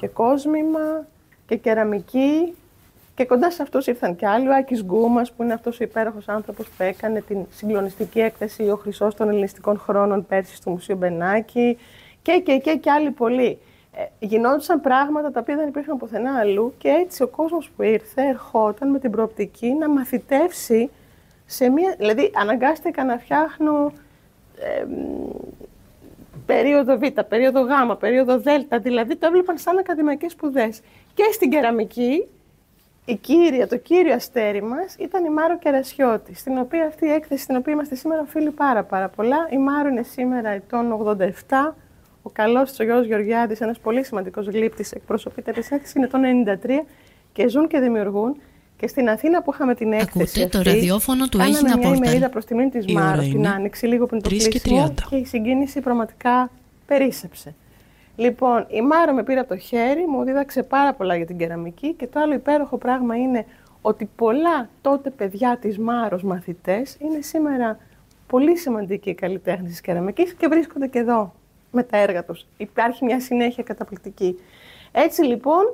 και κόσμημα και κεραμική. Και κοντά σε αυτούς ήρθαν κι άλλοι, ο Άκης Γκούμας, που είναι αυτός ο υπέροχος άνθρωπος που έκανε την συγκλονιστική έκθεση «Ο Χρυσός των Ελληνιστικών Χρόνων» πέρσι στο Μουσείο Μπενάκη και άλλοι πολλοί. Γινόντουσαν πράγματα τα οποία δεν υπήρχαν πουθενά αλλού και έτσι ο κόσμος που ήρθε ερχόταν με την προοπτική να μαθητεύσει σε μία... Δηλαδή αναγκάστηκα να φτιάχνω περίοδο Β, περίοδο Γ, περίοδο Δ, δηλαδή το έβλεπαν σαν ακαδημαϊκές σπουδές. Και στην κεραμική, το κύριο αστέρι μας ήταν η Μάρο Κερασιώτη, στην οποία αυτή η έκθεση, στην οποία είμαστε σήμερα φίλοι πάρα πολλά. Η Μάρο είναι σήμερα ετών 87, ο καλός της ο Γιώργος Γεωργιάδης, ένας πολύ σημαντικός γλύπτης, εκπροσωπείται τη έκθεση, είναι ετών 93 και ζουν και δημιουργούν. Και στην Αθήνα που είχαμε την έκθεση αυτή, το ραδιόφωνο του Έγινα κάναμε μια ημερίδα προς τιμήν της Μάρος την Άνοιξη, λίγο πριν το κλείσιμο, και η συγκίνηση πραγματικά περίσσεψε. Λοιπόν, η Μάρο με πήρε από το χέρι, μου δίδαξε πάρα πολλά για την κεραμική και το άλλο υπέροχο πράγμα είναι ότι πολλά τότε παιδιά της Μάρος μαθητές είναι σήμερα πολύ σημαντικοί καλλιτέχνες της κεραμικής και βρίσκονται και εδώ με τα έργα τους. Υπάρχει μια συνέχεια καταπληκτική. Έτσι λοιπόν,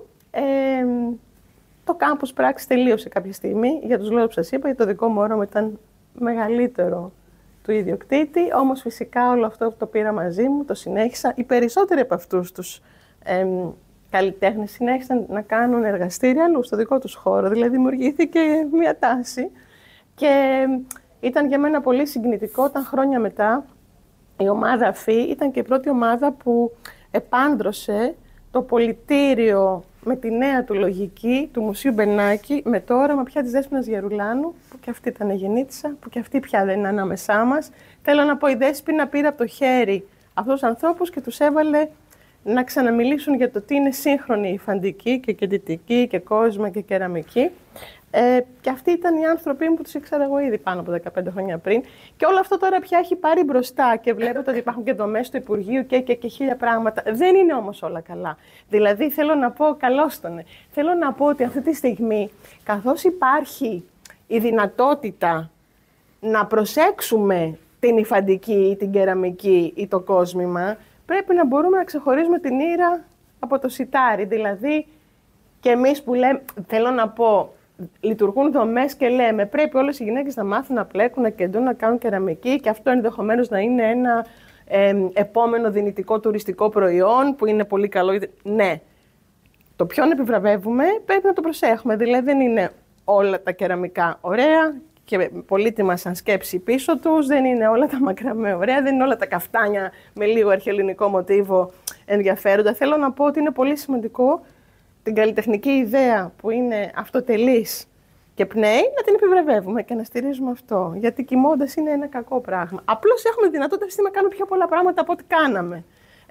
το Campus Praxis τελείωσε κάποια στιγμή, για τους λόγους που σας είπα, γιατί το δικό μου όρομα ήταν μεγαλύτερο του ιδιοκτήτη, όμως φυσικά όλο αυτό που το πήρα μαζί μου, το συνέχισα. Οι περισσότεροι από αυτούς τους καλλιτέχνες συνέχισαν να κάνουν εργαστήρια αλλού στο δικό τους χώρο, δηλαδή δημιουργήθηκε μια τάση και ήταν για μένα πολύ συγκινητικό όταν χρόνια μετά η ομάδα ΑΦΗ ήταν και η πρώτη ομάδα που επάντρωσε το πολιτήριο με τη νέα του λογική του Μουσείου Μπενάκη, με το όραμα πια της Δέσποινας Γερουλάνου, που και αυτή ήταν γεννήτισσα, που και αυτή πια δεν είναι ανάμεσά μας. Θέλω να πω, η Δέσποινα πήρε από το χέρι αυτούς τους ανθρώπους και τους έβαλε να ξαναμιλήσουν για το τι είναι σύγχρονη υφαντική και κεντητική και κόσμημα και κεραμική. Και αυτοί ήταν οι άνθρωποι που τους ήξερα εγώ ήδη πάνω από 15 χρόνια πριν. Και όλο αυτό τώρα πια έχει πάρει μπροστά και βλέπετε ότι υπάρχουν και δομές του Υπουργείου και χίλια πράγματα. Δεν είναι όμως όλα καλά. Δηλαδή θέλω να πω, καλώς τον. Θέλω να πω ότι αυτή τη στιγμή, καθώς υπάρχει η δυνατότητα να προσέξουμε την υφαντική ή την κεραμική ή το κόσμημα, πρέπει να μπορούμε να ξεχωρίζουμε την ήρα από το σιτάρι. Δηλαδή και εμείς που λέμε, θέλω να πω, λειτουργούν δομές και λέμε πρέπει όλες οι γυναίκες να μάθουν να πλέκουν, να κεντούν, να κάνουν κεραμική και αυτό ενδεχομένως να είναι ένα επόμενο δυνητικό τουριστικό προϊόν που είναι πολύ καλό. Ναι, το ποιον επιβραβεύουμε πρέπει να το προσέχουμε. Δηλαδή δεν είναι όλα τα κεραμικά ωραία και πολύτιμα σαν σκέψη πίσω τους, δεν είναι όλα τα μακραμέ ωραία, δεν είναι όλα τα καφτάνια με λίγο αρχαιοελληνικό μοτίβο ενδιαφέροντα. Θέλω να πω ότι είναι πολύ σημαντικό την καλλιτεχνική ιδέα που είναι αυτοτελής και πνέει, να την επιβραβεύουμε και να στηρίζουμε αυτό. Γιατί κοιμώντας είναι ένα κακό πράγμα. Απλώς έχουμε δυνατότητα να κάνουμε πιο πολλά πράγματα από ό,τι κάναμε.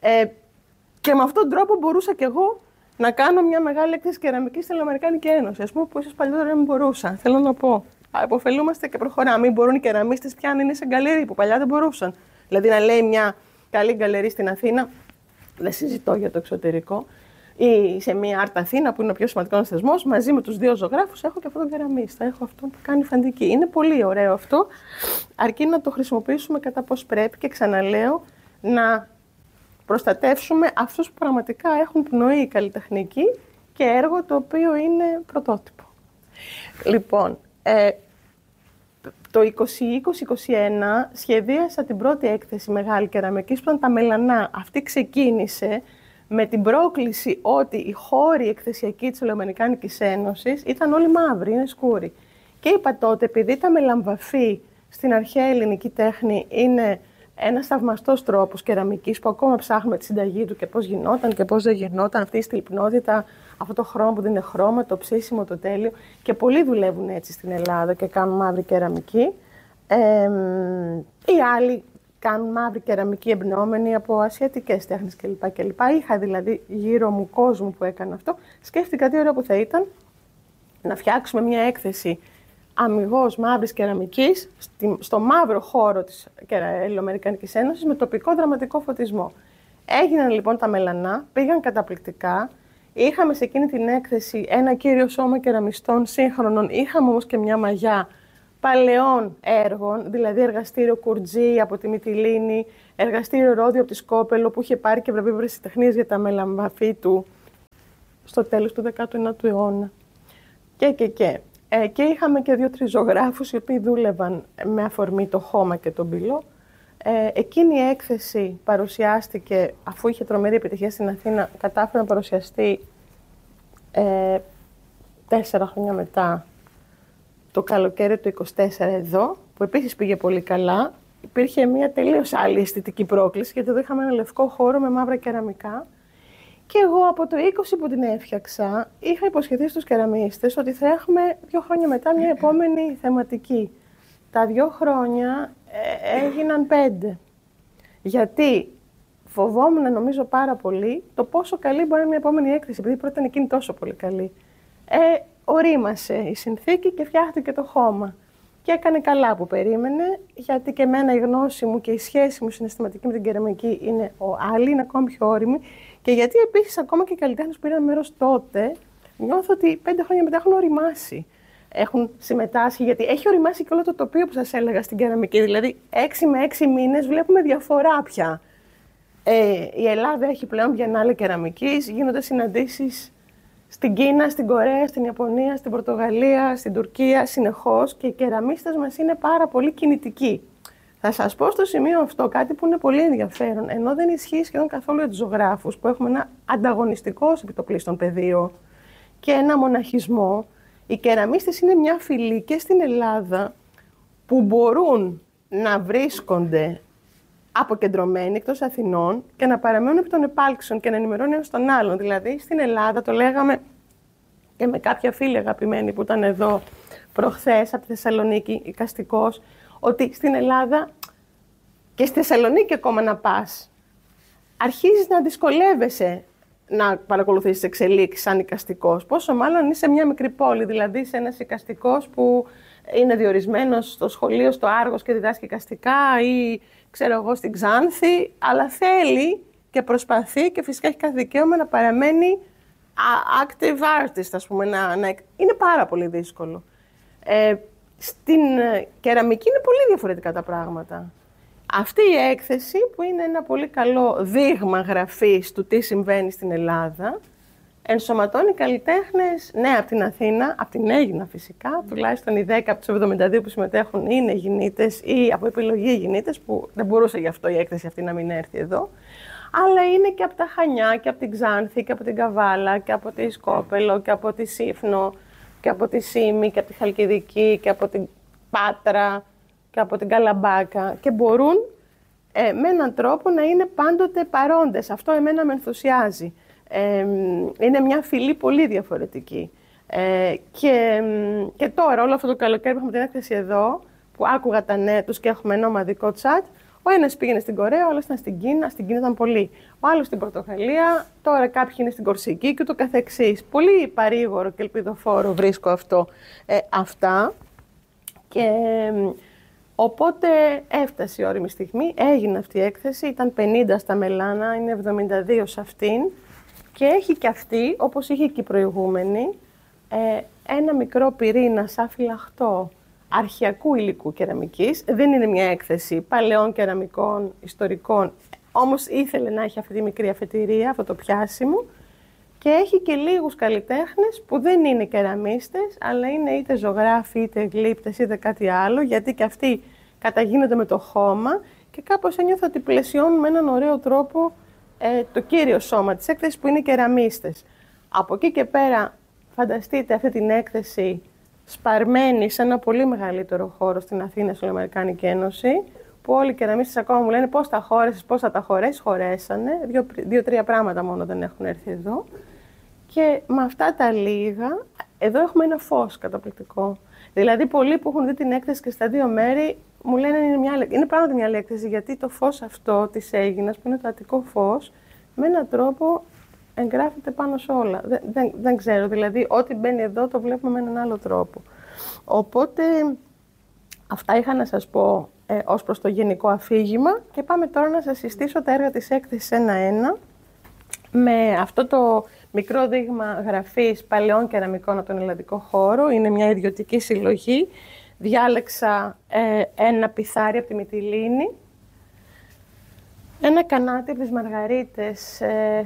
Και με αυτόν τον τρόπο μπορούσα κι εγώ να κάνω μια μεγάλη έκθεση κεραμικής στην Ελληνοαμερικάνικη Ένωση, ας πούμε, που ίσως παλιότερα δεν μπορούσα. Θέλω να πω. Αποφελούμαστε και προχωράμε. Μην μπορούν οι κεραμίστες πια να είναι σε γκαλερί που παλιά δεν μπορούσαν. Δηλαδή να λέει μια καλή γκαλερί στην Αθήνα, δεν συζητώ για το εξωτερικό, ή σε μια Άρτα Αθήνα που είναι ο πιο σημαντικός θεσμός, μαζί με τους δύο ζωγράφους έχω και αυτόν τον κεραμίστα, έχω αυτόν που κάνει φαντική. Είναι πολύ ωραίο αυτό, αρκεί να το χρησιμοποιήσουμε κατά πώς πρέπει και ξαναλέω να προστατεύσουμε αυτούς που πραγματικά έχουν πνοή καλλιτεχνική και έργο το οποίο είναι πρωτότυπο. Λοιπόν, το 2020-2021 σχεδίασα την πρώτη έκθεση μεγάλη κεραμικής που ήταν τα Μελανά. Αυτή ξεκίνησε με την πρόκληση ότι οι χώροι εκθεσιακοί της Ελληνοαμερικάνικης Ένωσης ήταν όλοι μαύροι, είναι σκούροι. Και είπα τότε, επειδή τα μελαμβαφή στην αρχαία ελληνική τέχνη είναι ένας θαυμαστός τρόπος κεραμικής που ακόμα ψάχνουμε τη συνταγή του και πώς γινόταν και πώς δεν γινόταν, αυτή η στυλπνότητα, αυτό το χρώμα που δεν είναι χρώμα, το ψήσιμο, το τέλειο. Και πολλοί δουλεύουν έτσι στην Ελλάδα και κάνουν μαύρη κεραμική. Οι άλλοι κάνουν μαύρη κεραμική εμπνεόμενη από ασιατικές τέχνες κλπ. Είχα δηλαδή γύρω μου κόσμο που έκανε αυτό. Σκέφτηκα τι ωραία που θα ήταν να φτιάξουμε μια έκθεση αμιγώς μαύρης κεραμικής στο μαύρο χώρο της Ελληνοαμερικανικής Ένωσης με τοπικό δραματικό φωτισμό. Έγιναν λοιπόν τα Μελανά, πήγαν καταπληκτικά. Είχαμε σε εκείνη την έκθεση ένα κύριο σώμα κεραμιστών σύγχρονων, είχαμε όμως και μια μαγιά παλαιών έργων, δηλαδή εργαστήριο Κουρτζή από τη Μυτιλήνη, εργαστήριο Ρόδιο από τη Σκόπελο που είχε πάρει και βραβείο ευρεσιτεχνίας για τα μελαμβαφή του στο τέλος του 19ου αιώνα. Και είχαμε και 2-3 ζωγράφους οι οποίοι δούλευαν με αφορμή το χώμα και τον πυλό. Εκείνη η έκθεση παρουσιάστηκε, αφού είχε τρομερή επιτυχία στην Αθήνα, κατάφερε να παρουσιαστεί 4 χρόνια μετά, το καλοκαίρι του 24 εδώ, που επίσης πήγε πολύ καλά. Υπήρχε μια τελείως άλλη αισθητική πρόκληση, γιατί εδώ είχαμε ένα λευκό χώρο με μαύρα κεραμικά. Και εγώ από το 20 που την έφτιαξα, είχα υποσχεθεί στους κεραμίστες ότι θα έχουμε 2 χρόνια μετά μια επόμενη θεματική. Τα 2 χρόνια έγιναν 5. Γιατί φοβόμουν, νομίζω πάρα πολύ, το πόσο καλή μπορεί να είναι μια επόμενη έκθεση, επειδή πρώτα ήταν εκείνη τόσο πολύ καλή. Ορίμασε η συνθήκη και φτιάχτηκε το χώμα. Και έκανε καλά που περίμενε, γιατί και εμένα η γνώση μου και η σχέση μου συναισθηματική με την κεραμική είναι άλλη, είναι ακόμη πιο όρημη. Και γιατί επίσης ακόμα και οι καλλιτέχνες που πήραν μέρος τότε, νιώθω ότι 5 χρόνια μετά έχουν οριμάσει. Έχουν συμμετάσχει, γιατί έχει οριμάσει και όλο το τοπίο που σας έλεγα στην κεραμική. Δηλαδή, 6 με 6 μήνες βλέπουμε διαφορά πια. Η Ελλάδα έχει πλέον Βιενάλε κεραμικής, γίνονται συναντήσεις στην Κίνα, στην Κορέα, στην Ιαπωνία, στην Πορτογαλία, στην Τουρκία, συνεχώς, και οι κεραμίστες μας είναι πάρα πολύ κινητικοί. Θα σας πω στο σημείο αυτό κάτι που είναι πολύ ενδιαφέρον, ενώ δεν ισχύει σχεδόν καθόλου για τους ζωγράφους, που έχουμε ένα ανταγωνιστικό επιτοπλίστων πεδίο και ένα μοναχισμό. Οι κεραμίστες είναι μια φυλή και στην Ελλάδα που μπορούν να βρίσκονται αποκεντρωμένοι εκτός Αθηνών και να παραμένουν επί των επάλξεων και να ενημερώνουν ένας τον άλλον. Δηλαδή, στην Ελλάδα, το λέγαμε και με κάποια φίλη αγαπημένη που ήταν εδώ προχθές από τη Θεσσαλονίκη, εικαστικός, ότι στην Ελλάδα και στη Θεσσαλονίκη ακόμα να πας, αρχίζεις να δυσκολεύεσαι να παρακολουθήσεις εξελίξεις σαν εικαστικός. Πόσο μάλλον είσαι μια μικρή πόλη, δηλαδή σε ένας εικαστικός που είναι διορισμένος στο σχολείο, στο Άργος και διδάσκει εικαστικά ή ξέρω εγώ στην Ξάνθη, αλλά θέλει και προσπαθεί και φυσικά έχει κάθε δικαίωμα να παραμένει active artist, ας πούμε. Είναι πάρα πολύ δύσκολο. Στην κεραμική είναι πολύ διαφορετικά τα πράγματα. Αυτή η έκθεση, που είναι ένα πολύ καλό δείγμα γραφής του τι συμβαίνει στην Ελλάδα, ενσωματώνει καλλιτέχνες, ναι, από την Αθήνα, από την Αίγινα φυσικά, τουλάχιστον οι 10 από τους 72 που συμμετέχουν είναι γυναίτες ή από επιλογή γυναίτες, που δεν μπορούσε γι' αυτό η έκθεση αυτή να μην έρθει εδώ, αλλά είναι και από τα Χανιά και από την Ξάνθη και από την Καβάλα και από τη Σκόπελο και από τη Σύφνο και από τη Σύμη και από τη Χαλκιδική και από την Πάτρα και από την Καλαμπάκα, και μπορούν με έναν τρόπο να είναι πάντοτε παρόντες. Αυτό εμένα με ενθουσιάζει. Είναι μια φυλή πολύ διαφορετική. Και τώρα, όλο αυτό το καλοκαίρι που έχουμε την έκθεση εδώ, που άκουγα τα νέα τους και έχουμε ένα ομαδικό τσάτ, ο ένας πήγαινε στην Κορέα, ο άλλος ήταν στην Κίνα, στην Κίνα ήταν πολύ. Ο άλλος στην Πορτογαλία, τώρα κάποιοι είναι στην Κορσική και ούτω καθεξής. Πολύ παρήγορο και ελπιδοφόρο βρίσκω αυτά. Και οπότε έφτασε η ώριμη στιγμή, έγινε αυτή η έκθεση, ήταν 50 στα Μελάνα, είναι 72 σε αυτήν. Και έχει και αυτή, όπως είχε και η προηγούμενη, ένα μικρό πυρήνα σαν φυλαχτό αρχαιακού υλικού κεραμικής. Δεν είναι μια έκθεση παλαιών κεραμικών, ιστορικών, όμως ήθελε να έχει αυτή τη μικρή αφετηρία, αυτό το πιάσιμο. Και έχει και λίγους καλλιτέχνες που δεν είναι κεραμίστες, αλλά είναι είτε ζωγράφοι, είτε γλύπτες, είτε κάτι άλλο, γιατί και αυτοί καταγίνονται με το χώμα και κάπως ένιωθα ότι πλαισιώνουν με έναν ωραίο τρόπο το κύριο σώμα της έκθεσης, που είναι κεραμίστες. Από εκεί και πέρα, φανταστείτε αυτή την έκθεση σπαρμένη σε ένα πολύ μεγαλύτερο χώρο στην Αθήνα, στην Αμερικάνικη Ένωση, που όλοι οι κεραμίστες ακόμα μου λένε πώς τα χώρεσες, πώς θα τα χωρέσεις. Χωρέσανε. 2-3 πράγματα μόνο δεν έχουν έρθει εδώ. Και με αυτά τα λίγα, εδώ έχουμε ένα φως καταπληκτικό. Δηλαδή, πολλοί που έχουν δει την έκθεση και στα 2 μέρη, μου λένε είναι πράγματι μια άλλη έκθεση, γιατί το φως αυτό της Αίγινας, που είναι το αττικό φως, με έναν τρόπο εγγράφεται πάνω σε όλα. Δεν ξέρω, δηλαδή, ό,τι μπαίνει εδώ το βλέπουμε με έναν άλλο τρόπο. Οπότε, αυτά είχα να σας πω ως προς το γενικό αφήγημα, και πάμε τώρα να σας συστήσω τα έργα της έκθεσης ένα-ένα, με αυτό το μικρό δείγμα γραφής παλαιών κεραμικών από τον ελλαδικό χώρο. Είναι μια ιδιωτική συλλογή. Διάλεξα ένα πιθάρι από τη Μυτιλήνη, ένα κανάτι από τις Μαργαρίτες,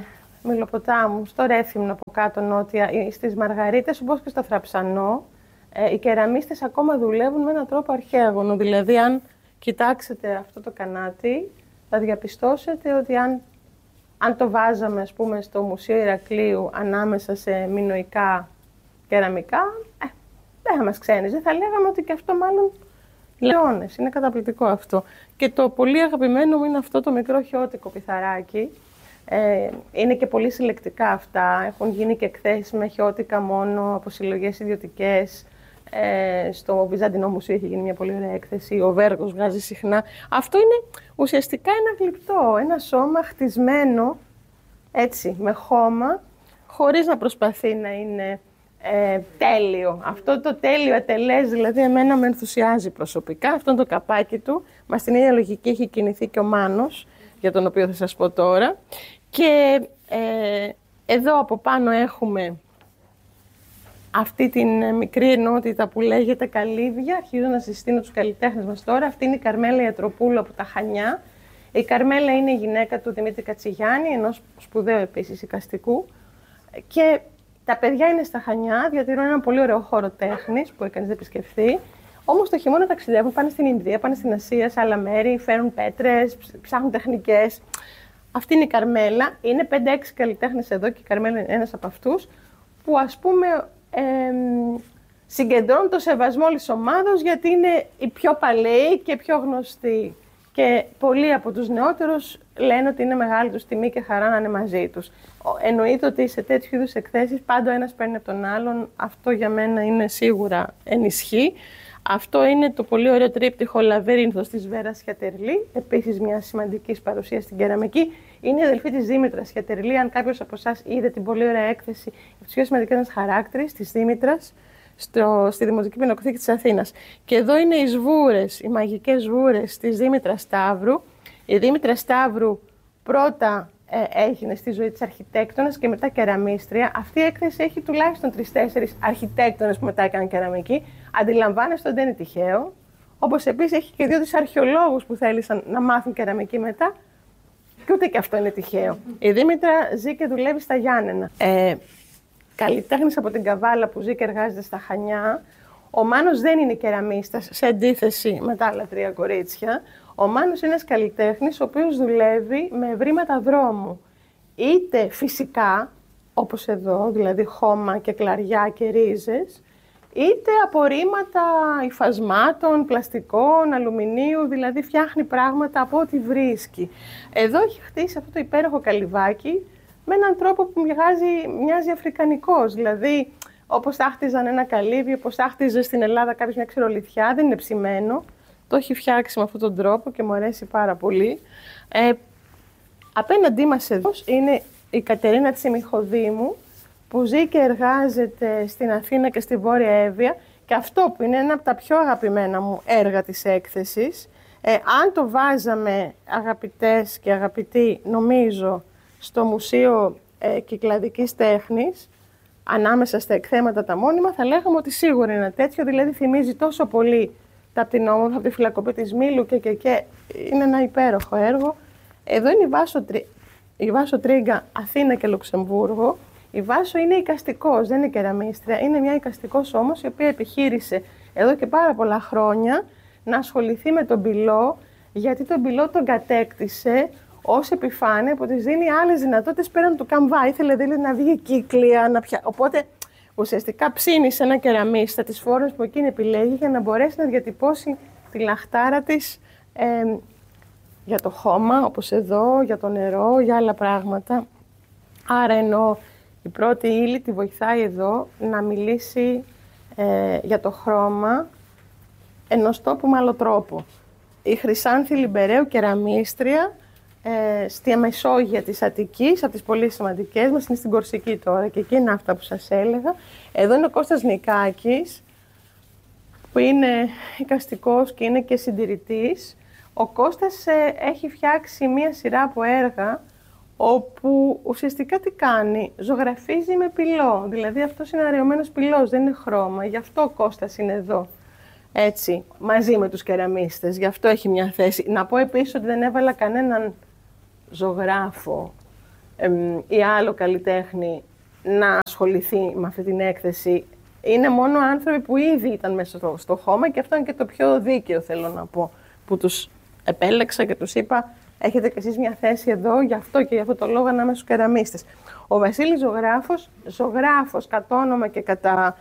Μυλοποτάμου, στο Ρέθυμνο από κάτω νότια, στις Μαργαρίτες, όπως και στο Θραψανό, οι κεραμίστες ακόμα δουλεύουν με έναν τρόπο αρχαίγωνο. Δηλαδή, αν κοιτάξετε αυτό το κανάτι, θα διαπιστώσετε ότι αν το βάζαμε, ας πούμε, στο Μουσείο Ηρακλείου ανάμεσα σε μινωικά κεραμικά, δεν θα μας ξένιζε. Θα λέγαμε ότι και αυτό μάλλον λεώνες. Είναι καταπληκτικό αυτό. Και το πολύ αγαπημένο μου είναι αυτό το μικρό χιώτικο πιθαράκι. Είναι και πολύ συλλεκτικά αυτά. Έχουν γίνει και εκθέσεις με χιώτικα μόνο από συλλογές ιδιωτικές. Στο Βυζαντινό Μουσείο έχει γίνει μια πολύ ωραία έκθεση. Ο Βέργος βγάζει συχνά. Αυτό είναι ουσιαστικά ένα γλυπτό, ένα σώμα χτισμένο έτσι, με χώμα, χωρίς να προσπαθεί να είναι τέλειο. Αυτό το τέλειο ατελές, δηλαδή, εμένα με ενθουσιάζει προσωπικά. Αυτό είναι το καπάκι του. Μα στην ίδια λογική έχει κινηθεί και ο Μάνος, για τον οποίο θα σας πω τώρα. Και εδώ από πάνω έχουμε αυτή την μικρή ενότητα που λέγεται καλύβια. Αρχίζω να συστήνω τους καλλιτέχνες μας τώρα. Αυτή είναι η Καρμέλα Ιατροπούλου από τα Χανιά. Η Καρμέλα είναι η γυναίκα του Δημήτρη Κατσιγιάννη, ενός σπουδαίου επίσης εικαστικού. Και τα παιδιά είναι στα Χανιά, διατηρούν ένα πολύ ωραίο χώρο τέχνης που έκανε να επισκεφθεί. Όμως το χειμώνα ταξιδεύουν, πάνε στην Ινδία, πάνε στην Ασία, σε άλλα μέρη, φέρουν πέτρες, ψάχνουν τεχνικές. Αυτή είναι η Καρμέλα. Είναι 5-6 καλλιτέχνες εδώ και η Καρμέλα είναι ένας από αυτούς που, ας πούμε, συγκεντρώνουν το σεβασμό όλης της ομάδος, γιατί είναι οι πιο παλαιοί και πιο γνωστοί. Και πολλοί από τους νεότερους λένε ότι είναι μεγάλη τους τιμή και χαρά να είναι μαζί τους. Εννοείται ότι σε τέτοιου είδους εκθέσεις πάντα ο ένας παίρνει από τον άλλον. Αυτό για μένα είναι σίγουρα ενισχύει. Αυτό είναι το πολύ ωραίο τρίπτυχο Λαβύρινθος της Βέρας Χιατερλή, επίσης μια σημαντική παρουσία στην κεραμική. Είναι η αδελφή της Δήμητρας Χιατερλή. Αν κάποιος από εσάς είδε την πολύ ωραία έκθεση για τους πιο σημαντικούς ένας χαράκτηρες της Δήμητρας στη Δημοτική Πινακοθήκη της Αθήνας. Και εδώ είναι οι σβούρες, οι μαγικές σβούρες της Δήμητρας Σταύρου. Η Δήμητρα Σταύρου πρώτα έγινε στη ζωή της αρχιτέκτονας και μετά κεραμίστρια. Αυτή η έκθεση έχει τουλάχιστον 3-4 αρχιτέκτονες που μετά έκαναν κεραμική. Αντιλαμβάνεστε ότι δεν είναι τυχαίο. Όπως επίσης έχει και 2 αρχαιολόγους που θέλησαν να μάθουν κεραμική μετά. Και ούτε και αυτό είναι τυχαίο. Η Δήμητρα ζει και δουλεύει στα Γιάννενα. Καλλιτέχνης από την Καβάλα που ζει και εργάζεται στα Χανιά. Ο Μάνος δεν είναι κεραμίστας, σε αντίθεση με τα άλλα 3 κορίτσια. Ο Μάνος είναι ένας καλλιτέχνης ο οποίος δουλεύει με ευρήματα δρόμου. Είτε φυσικά, όπως εδώ, δηλαδή χώμα και κλαριά και ρίζες, είτε απορρίμματα υφασμάτων, πλαστικών, αλουμινίου, δηλαδή φτιάχνει πράγματα από ό,τι βρίσκει. Εδώ έχει χτίσει αυτό το υπέροχο καλυβάκι με έναν τρόπο που μοιάζει αφρικανικός, δηλαδή όπως θα χτίζαν ένα καλύβι, όπως θα χτίζε στην Ελλάδα κάποιος μια ξηρολιθιά, δεν είναι ψημένο. Το έχει φτιάξει με αυτόν τον τρόπο και μου αρέσει πάρα πολύ. Απέναντί μας εδώ είναι η Κατερίνα Τσιμιχοδήμου, που ζει και εργάζεται στην Αθήνα και στη Βόρεια Εύβοια, και αυτό που είναι ένα από τα πιο αγαπημένα μου έργα της έκθεσης. Αν το βάζαμε, αγαπητές και αγαπητοί, νομίζω, στο Μουσείο Κυκλαδικής Τέχνης, ανάμεσα στα εκθέματα τα μόνιμα, θα λέγαμε ότι σίγουρα είναι ένα τέτοιο, δηλαδή θυμίζει τόσο πολύ τα πτηνόμορφα από τη φυλακοπή της Μήλου και είναι ένα υπέροχο έργο. Εδώ είναι η Βάσο Τρίγκα, Αθήνα και Λουξεμβούργο. Η Βάσο είναι εικαστικός, δεν είναι κεραμίστρια, είναι μια εικαστικός όμως, η οποία επιχείρησε εδώ και πάρα πολλά χρόνια να ασχοληθεί με τον πυλό, γιατί τον πυλό τον κατέκτησε ως επιφάνεια που της δίνει άλλες δυνατότητες πέραν του καμβά. Ήθελε δηλαδή να βγει κύκλια, Οπότε ουσιαστικά ψήνει ένα κεραμίστα τις φόρμες που εκείνη επιλέγει για να μπορέσει να διατυπώσει τη λαχτάρα της για το χώμα, όπως εδώ, για το νερό, για άλλα πράγματα. Άρα εννοώ, η πρώτη ύλη τη βοηθάει εδώ να μιλήσει για το χρώμα ενός τόπου με άλλο τρόπο. Η Χρυσάνθη Λιμπεραίου, κεραμίστρια, στη Μεσόγεια της Αττικής, από τις πολύ σημαντικές μας, είναι στην Κορσική τώρα και εκεί είναι αυτά που σας έλεγα. Εδώ είναι ο Κώστας Νικάκης, που είναι εικαστικός και είναι και συντηρητής. Ο Κώστας έχει φτιάξει μία σειρά από έργα όπου ουσιαστικά τι κάνει, ζωγραφίζει με πυλό. Δηλαδή αυτός είναι αραιωμένος πυλός, δεν είναι χρώμα. Γι' αυτό ο Κώστας είναι εδώ, έτσι, μαζί με τους κεραμίστες. Γι' αυτό έχει μια θέση. Να πω επίσης ότι δεν έβαλα κανέναν ζωγράφο ή άλλο καλλιτέχνη να ασχοληθεί με αυτή την έκθεση. Είναι μόνο άνθρωποι που ήδη ήταν μέσα στο χώμα και αυτό είναι και το πιο δίκαιο, θέλω να πω, που τους επέλεξα και τους είπα έχετε κι εσείς μια θέση εδώ, γι' αυτό και γι' αυτό το λόγο να είμαι στους κεραμίστες. Ο Βασίλης ζωγράφος κατ' όνομα και κατά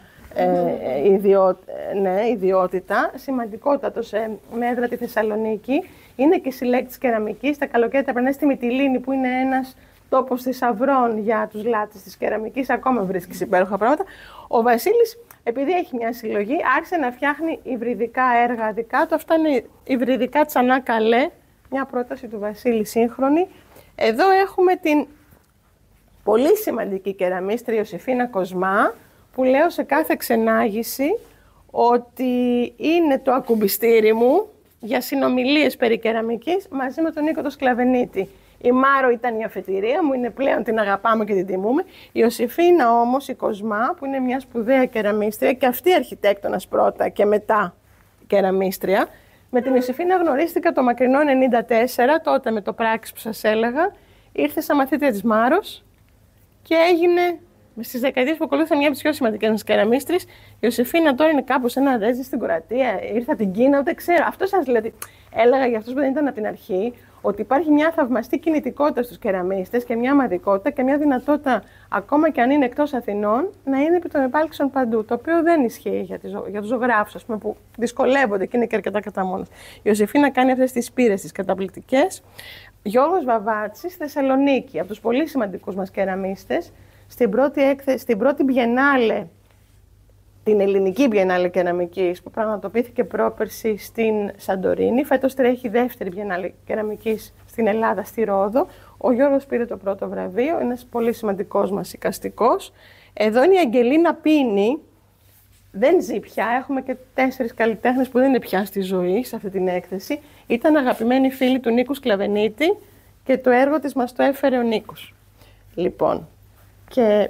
ιδιότητα, σημαντικότατος με έδρα τη Θεσσαλονίκη, είναι και συλλέκτης κεραμικής. Τα καλοκαίρια περνάει στη Μυτιλήνη, που είναι ένας τόπος θησαυρών για τους λάτρεις της κεραμικής, ακόμα βρίσκεις υπέροχα πράγματα. Ο Βασίλης, επειδή έχει μια συλλογή, άρχισε να φτιάχνει υβριδικά έργα δικά του. Αυτά είναι υβριδικά Τσανά Καλέ, μια πρόταση του Βασίλη σύγχρονη. Εδώ έχουμε την πολύ σημαντική κεραμίστρια Ιωσήφινα Κοσμά, που λέω σε κάθε ξενάγηση ότι είναι το ακουμπιστήρι μου για συνομιλίες περί κεραμικής μαζί με τον Νίκο τον Σκλαβενίτη. Η Μάρο ήταν η αφετηρία μου, είναι πλέον την αγαπάμε και την τιμούμε. Η Ιωσήφινα όμως, η Κοσμά, που είναι μια σπουδαία κεραμίστρια και αυτή αρχιτέκτονας πρώτα και μετά κεραμίστρια. Με την Ιωσήφινα γνωρίστηκα το μακρινό 1994, τότε με το πράξη που σας έλεγα. Ήρθε σαν μαθήτρια της Μάρος και έγινε στις δεκαετίες που ακολούθησαν μια από τις πιο σημαντικές κεραμίστρες. Η Ιωσήφινα τώρα είναι κάπου σε ένα ρέζι στην Κροατία, ήρθε από την Κίνα, ούτε ξέρω. Αυτό σας δηλαδή έλεγα για αυτούς που δεν ήταν από την αρχή, ότι υπάρχει μια θαυμαστή κινητικότητα στους κεραμίστες και μια ομαδικότητα και μια δυνατότητα, ακόμα και αν είναι εκτός Αθηνών, να είναι επί των επάλξεων παντού. Το οποίο δεν ισχύει για τους ζωγράφους, ας πούμε, που δυσκολεύονται και είναι και αρκετά κατά μόνος. Η Ιωσήφινα κάνει αυτές τις πύρες τις καταπληκτικές. Γιώργος Βαβάτσης, Θεσσαλονίκη, από τους πολύ σημαντικούς μας κεραμίστες. Στην πρώτη Biennale, την ελληνική Biennale κεραμικής, που πραγματοποιήθηκε πρόπερση στην Σαντορίνη. Φέτος τρέχει η δεύτερη Biennale κεραμικής στην Ελλάδα, στη Ρόδο. Ο Γιώργος πήρε το πρώτο βραβείο, είναι ένας πολύ σημαντικός μας εικαστικός. Εδώ είναι η Αγγελίνα Πίνη, δεν ζει πια, έχουμε και 4 καλλιτέχνες που δεν είναι πια στη ζωή σε αυτή την έκθεση. Ήταν αγαπημένη φίλη του Νίκου Σκλαβενίτη και το έργο της μας το έφερε ο Νίκος. Λοιπόν, και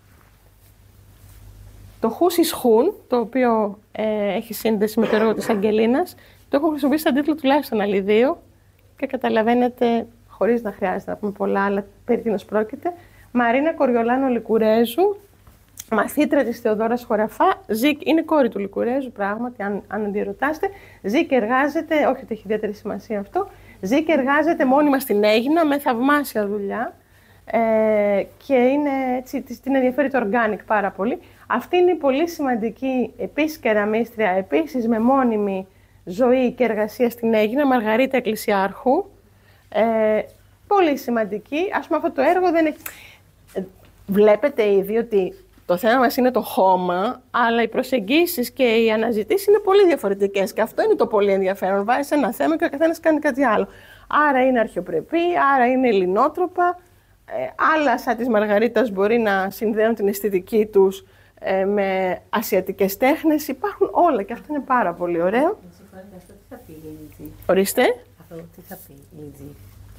το Χούσις Χουν, το οποίο έχει σύνδεση με το έργο της Αγγελίνας, το έχω χρησιμοποιήσει σαν τίτλο τουλάχιστον άλλοι 2 και καταλαβαίνετε, χωρίς να χρειάζεται να πούμε πολλά, αλλά περί τίνος πρόκειται. Μαρίνα Κοριολάνο Λικουρέζου, μαθήτρια της Θεοδόρας Χωραφά, είναι κόρη του Λικουρέζου, πράγματι, αν αντιρωτάστε. Ζει και εργάζεται, όχι ότι έχει ιδιαίτερη σημασία αυτό, ζει και εργάζεται μόνιμα στην Αίγινα με θαυμάσια δουλειά. Και είναι, έτσι, την ενδιαφέρει το organic πάρα πολύ. Αυτή είναι η πολύ σημαντική επίσης κεραμίστρια, επίσης με μόνιμη ζωή και εργασία στην Αίγινα, Μαργαρίτα Εκκλησιάρχου. Πολύ σημαντική. Ας πούμε αυτό το έργο δεν έχει... Βλέπετε ήδη ότι το θέμα μας είναι το χώμα, αλλά οι προσεγγίσεις και οι αναζητήσεις είναι πολύ διαφορετικές και αυτό είναι το πολύ ενδιαφέρον. Βάζεις ένα θέμα και ο καθένας κάνει κάτι άλλο. Άρα είναι αρχαιοπρεπή, άρα είναι ελληνότροπα. Άλλα σαν της Μαργαρίτας μπορεί να συνδέουν την αισθητική τους με ασιατικές τέχνες. Υπάρχουν όλα και αυτό είναι πάρα πολύ ωραίο. Αυτό τι θα πει η Λιτζή? Ορίστε. Αυτό τι θα πει η Λιτζή?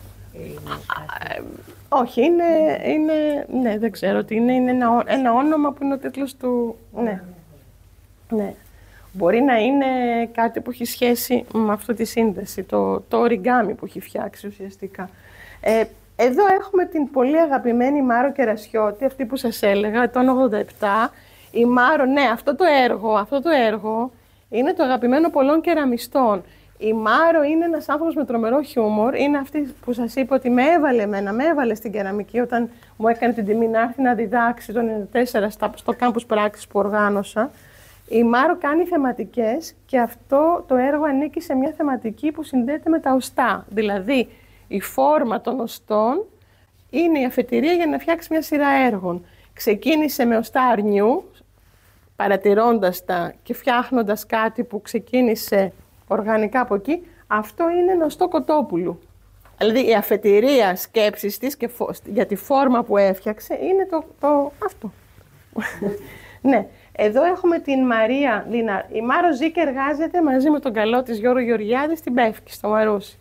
Όχι, ναι, δεν ξέρω τι είναι. Είναι ένα όνομα που είναι ο τίτλος του... Ναι. Μπορεί να είναι κάτι που έχει σχέση με αυτή τη σύνδεση, το origami που έχει φτιάξει ουσιαστικά. Εδώ έχουμε την πολύ αγαπημένη Μάρο Κερασιώτη, αυτή που σας έλεγα, το 87. Η Μάρο, ναι, αυτό το έργο είναι το αγαπημένο πολλών κεραμιστών. Η Μάρο είναι ένας άνθρωπος με τρομερό χιούμορ. Είναι αυτή που σας είπα ότι με έβαλε στην κεραμική όταν μου έκανε την τιμή να έρθει να διδάξει το 1994 στο κάμπους πράξης που οργάνωσα. Η Μάρο κάνει θεματικές και αυτό το έργο ανήκει σε μια θεματική που συνδέεται με τα οστά. Δηλαδή, η φόρμα των οστών είναι η αφετηρία για να φτιάξει μια σειρά έργων. Ξεκίνησε με οστά αρνιού, παρατηρώντας τα και φτιάχνοντας κάτι που ξεκίνησε οργανικά από εκεί. Αυτό είναι νοστό Κοτόπουλου. Δηλαδή η αφετηρία σκέψης της και για τη φόρμα που έφτιαξε είναι αυτό. Ναι. Εδώ έχουμε την Μαρία Λιναρ. Η Μάρο ζει και εργάζεται μαζί με τον καλό της Γιώργο Γεωργιάδη στην Πεύκη, στο Μαρούσι.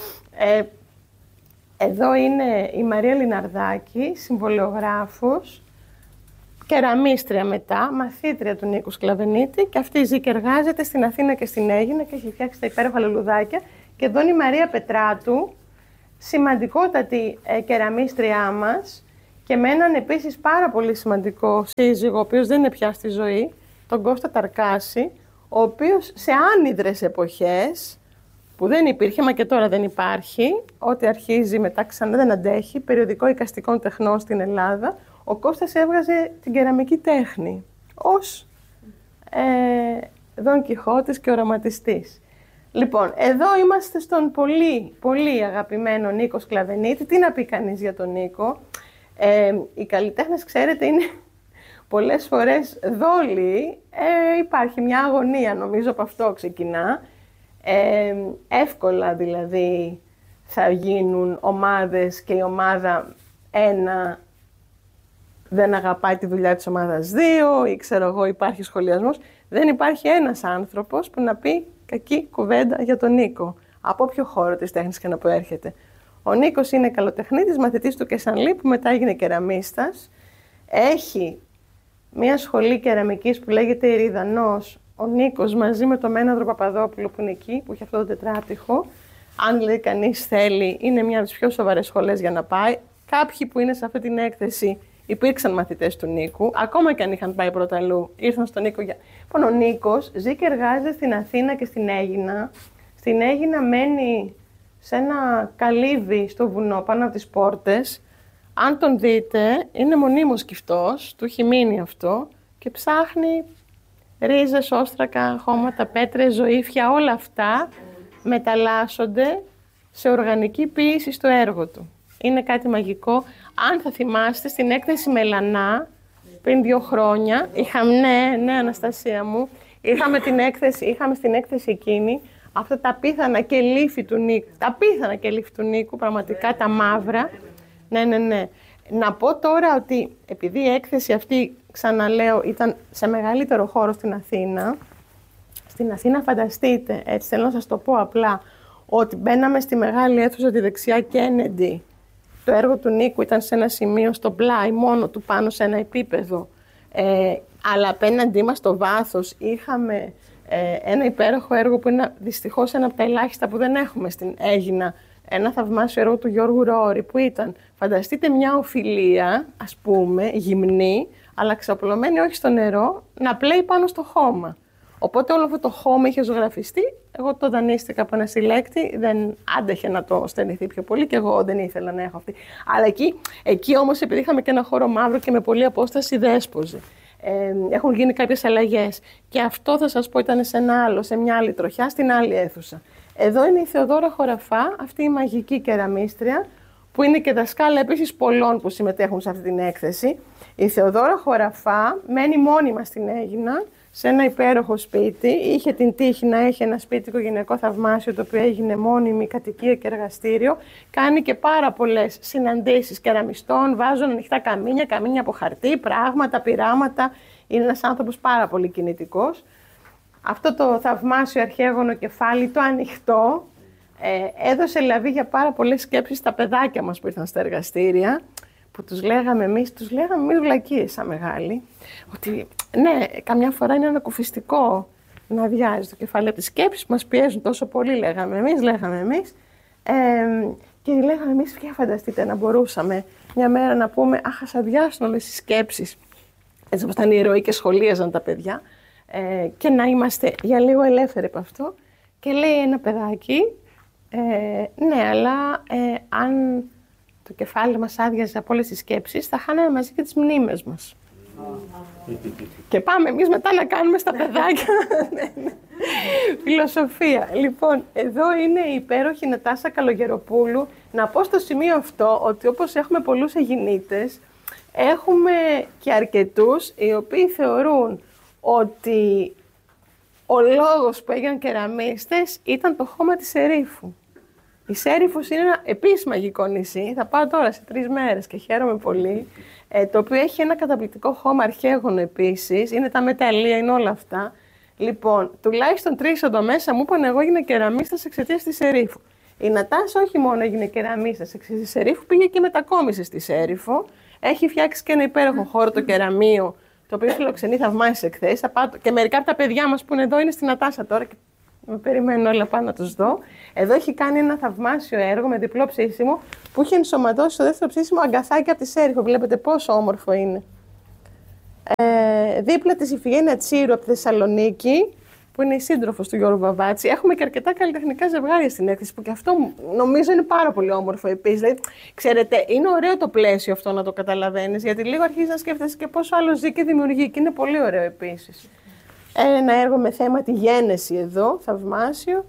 Εδώ είναι η Μαρία Λιναρδάκη, συμβολιογράφος, κεραμίστρια μετά, μαθήτρια του Νίκου Σκλαβενίτη και αυτή ζει και εργάζεται στην Αθήνα και στην Αίγινα και έχει φτιάξει τα υπέροχα λουλουδάκια. Και εδώ είναι η Μαρία Πετράτου, σημαντικότατη κεραμίστριά μας και με έναν επίσης πάρα πολύ σημαντικό σύζυγο, ο οποίος δεν είναι πια στη ζωή, τον Κώστα Ταρκάση, ο οποίος σε άνυδρες εποχές, που δεν υπήρχε, μα και τώρα δεν υπάρχει, ό,τι αρχίζει μετά ξανά δεν αντέχει, περιοδικό εικαστικών τεχνών στην Ελλάδα, ο Κώστας έβγαζε την κεραμική τέχνη ως Δον Κιχώτης και οραματιστής. Λοιπόν, εδώ είμαστε στον πολύ, πολύ αγαπημένο Νίκο Σκλαβενίτη. Τι να πει κανείς για τον Νίκο? Οι καλλιτέχνες, ξέρετε, είναι πολλές φορές δόλοι. Υπάρχει μια αγωνία, νομίζω από αυτό ξεκινά. Εύκολα δηλαδή θα γίνουν ομάδες και η ομάδα 1 δεν αγαπάει τη δουλειά της ομάδας 2 ή ξέρω εγώ υπάρχει σχολιασμός. Δεν υπάρχει ένας άνθρωπος που να πει κακή κουβέντα για τον Νίκο, από όποιο χώρο της τέχνης και να προέρχεται. Ο Νίκος είναι καλοτεχνίτης, μαθητής του Κεσανλή, που μετά έγινε κεραμίστας. Έχει μια σχολή κεραμικής που λέγεται Ηριδανός. Ο Νίκος μαζί με τον Μέναδρο Παπαδόπουλο που είναι εκεί, που έχει αυτό το τετράτυχο. Αν δηλαδή κανείς θέλει, είναι μια από τις πιο σοβαρές σχολές για να πάει. Κάποιοι που είναι σε αυτή την έκθεση υπήρξαν μαθητές του Νίκου, ακόμα και αν είχαν πάει πρώτα αλλού, ήρθαν στον Νίκο για... Λοιπόν, ο Νίκος ζει και εργάζεται στην Αθήνα και στην Αίγινα. Στην Αίγινα μένει σε ένα καλύβι στο βουνό πάνω από τις πόρτες. Αν τον δείτε, είναι μονίμως κυφτός, του έχει μείνει αυτό και ψάχνει ρίζες, όστρακα, χώματα, πέτρες, ζωήφια, όλα αυτά μεταλλάσσονται σε οργανική ποίηση στο έργο του. Είναι κάτι μαγικό. Αν θα θυμάστε, στην έκθεση Μελανά, πριν 2 χρόνια, ναι, Αναστασία μου, είχαμε στην έκθεση εκείνη αυτά τα πίθανα και λύφη του Νίκου. Τα πίθανα και λύφη του Νίκου, πραγματικά τα μαύρα. Ναι. Να πω τώρα ότι επειδή η έκθεση αυτή, ξαναλέω, ήταν σε μεγαλύτερο χώρο στην Αθήνα. Στην Αθήνα φανταστείτε, έτσι θέλω να σας το πω απλά, ότι μπαίναμε στη μεγάλη αίθουσα τη δεξιά Kennedy. Το έργο του Νίκου ήταν σε ένα σημείο στο πλάι, μόνο του πάνω σε ένα επίπεδο. Αλλά απέναντί μας στο βάθος είχαμε ένα υπέροχο έργο που είναι δυστυχώς ένα από τα ελάχιστα που δεν έχουμε στην Αίγινα. Ένα θαυμάσιο έργο του Γιώργου Ρόρη που ήταν, φανταστείτε μια οφιλία, ας πούμε, γυμνή, αλλά ξαπλωμένη όχι στο νερό, να πλέει πάνω στο χώμα. Οπότε όλο αυτό το χώμα είχε ζωγραφιστεί. Εγώ το δανείστηκα από ένα συλλέκτη, δεν άντεχε να το στενηθεί πιο πολύ και εγώ δεν ήθελα να έχω αυτή. Αλλά εκεί όμως, επειδή είχαμε και ένα χώρο μαύρο και με πολλή απόσταση, δέσποζε. Έχουν γίνει κάποιες αλλαγές. Και αυτό θα σας πω ήταν σε μια άλλη τροχιά, στην άλλη αίθουσα. Εδώ είναι η Θεοδόρα Χωραφά, αυτή η μαγική κεραμίστρια, που είναι και δασκάλα επίσης πολλών που συμμετέχουν σε αυτή την έκθεση. Η Θεοδόρα Χωραφά μένει μόνιμα στην Αίγινα, σε ένα υπέροχο σπίτι. Είχε την τύχη να έχει ένα σπίτι οικογενειακό θαυμάσιο, το οποίο έγινε μόνιμη κατοικία και εργαστήριο. Κάνει και πάρα πολλές συναντήσεις κεραμιστών, βάζουν ανοιχτά καμίνια από χαρτί, πράγματα, πειράματα. Είναι ένας άνθρωπος πάρα πολύ κινητικός. Αυτό το θαυμάσιο αρχαίγωνο κεφάλι, το ανοιχτό, έδωσε λαβή για πάρα πολλές σκέψεις στα παιδάκια μας που ήρθαν στα εργαστήρια, που τους λέγαμε εμείς βλακίες σαν μεγάλοι, ότι ναι, καμιά φορά είναι ανακουφιστικό να αδειάζει το κεφάλι από τις σκέψεις που μας πιέζουν τόσο πολύ, λέγαμε εμείς. Και λέγαμε εμείς, φανταστείτε να μπορούσαμε μια μέρα να πούμε, αχ, ας αδειάσουν όλες οι σκέψεις, έτσι όπως ήταν ηρωοί και σχολίαζαν τα παιδιά, και να είμαστε για λίγο ελεύθεροι από αυτό. Και λέει ένα παιδάκι, ναι, αλλά αν το κεφάλι μας άδειαζε από όλες τις σκέψεις, θα χάναμε μαζί και τις μνήμες μας. Και πάμε εμείς μετά να κάνουμε στα παιδάκια φιλοσοφία. Λοιπόν, εδώ είναι η υπέροχη Νατάσα Καλογεροπούλου. Να πω στο σημείο αυτό ότι όπως έχουμε πολλούς Αιγινίτες, έχουμε και αρκετούς οι οποίοι θεωρούν ότι ο λόγος που έγιναν κεραμίστες ήταν το χώμα της Σερίφου. Η Σέριφος είναι ένα επίσης μαγικό νησί, θα πάω τώρα σε 3 μέρες και χαίρομαι πολύ, το οποίο έχει ένα καταπληκτικό χώμα αρχαίγωνο επίσης, είναι τα μεταλλεία, είναι όλα αυτά. Λοιπόν, τουλάχιστον 3 εδώ μέσα μου είπαν εγώ έγινα κεραμίστας εξαιτίας της Σερίφου. Η Νατάσα όχι μόνο έγινε κεραμίστας εξαιτίας της Σερίφου, πήγε και μετακόμισε στη Σέριφο. Έχει φτιάξει και ένα υπέροχο χώρο, το κεραμείο, το οποίο φιλοξενεί θαυμάσιες εκθέσεις. Και μερικά από τα παιδιά μας που είναι εδώ είναι στη Νατάσα τώρα. Με περιμένουν όλα πάνω να τους δω. Εδώ έχει κάνει ένα θαυμάσιο έργο με διπλό ψήσιμο που έχει ενσωματώσει στο δεύτερο ψήσιμο αγκαθάκια από τη Σέριχο. Βλέπετε πόσο όμορφο είναι. Δίπλα της Ιφηγένεια Τσίρου από τη Θεσσαλονίκη, που είναι η σύντροφος του Γιώργου Βαβάτση. Έχουμε και αρκετά καλλιτεχνικά ζευγάρια στην έκθεση, που και αυτό νομίζω είναι πάρα πολύ όμορφο επίσης. Δηλαδή, ξέρετε, είναι ωραίο το πλαίσιο αυτό να το καταλαβαίνεις, γιατί λίγο αρχίζεις να σκέφτεσαι και πόσο άλλο ζει και δημιουργεί, και είναι πολύ ωραίο επίσης. Ένα έργο με θέμα τη γένεση εδώ, θαυμάσιο,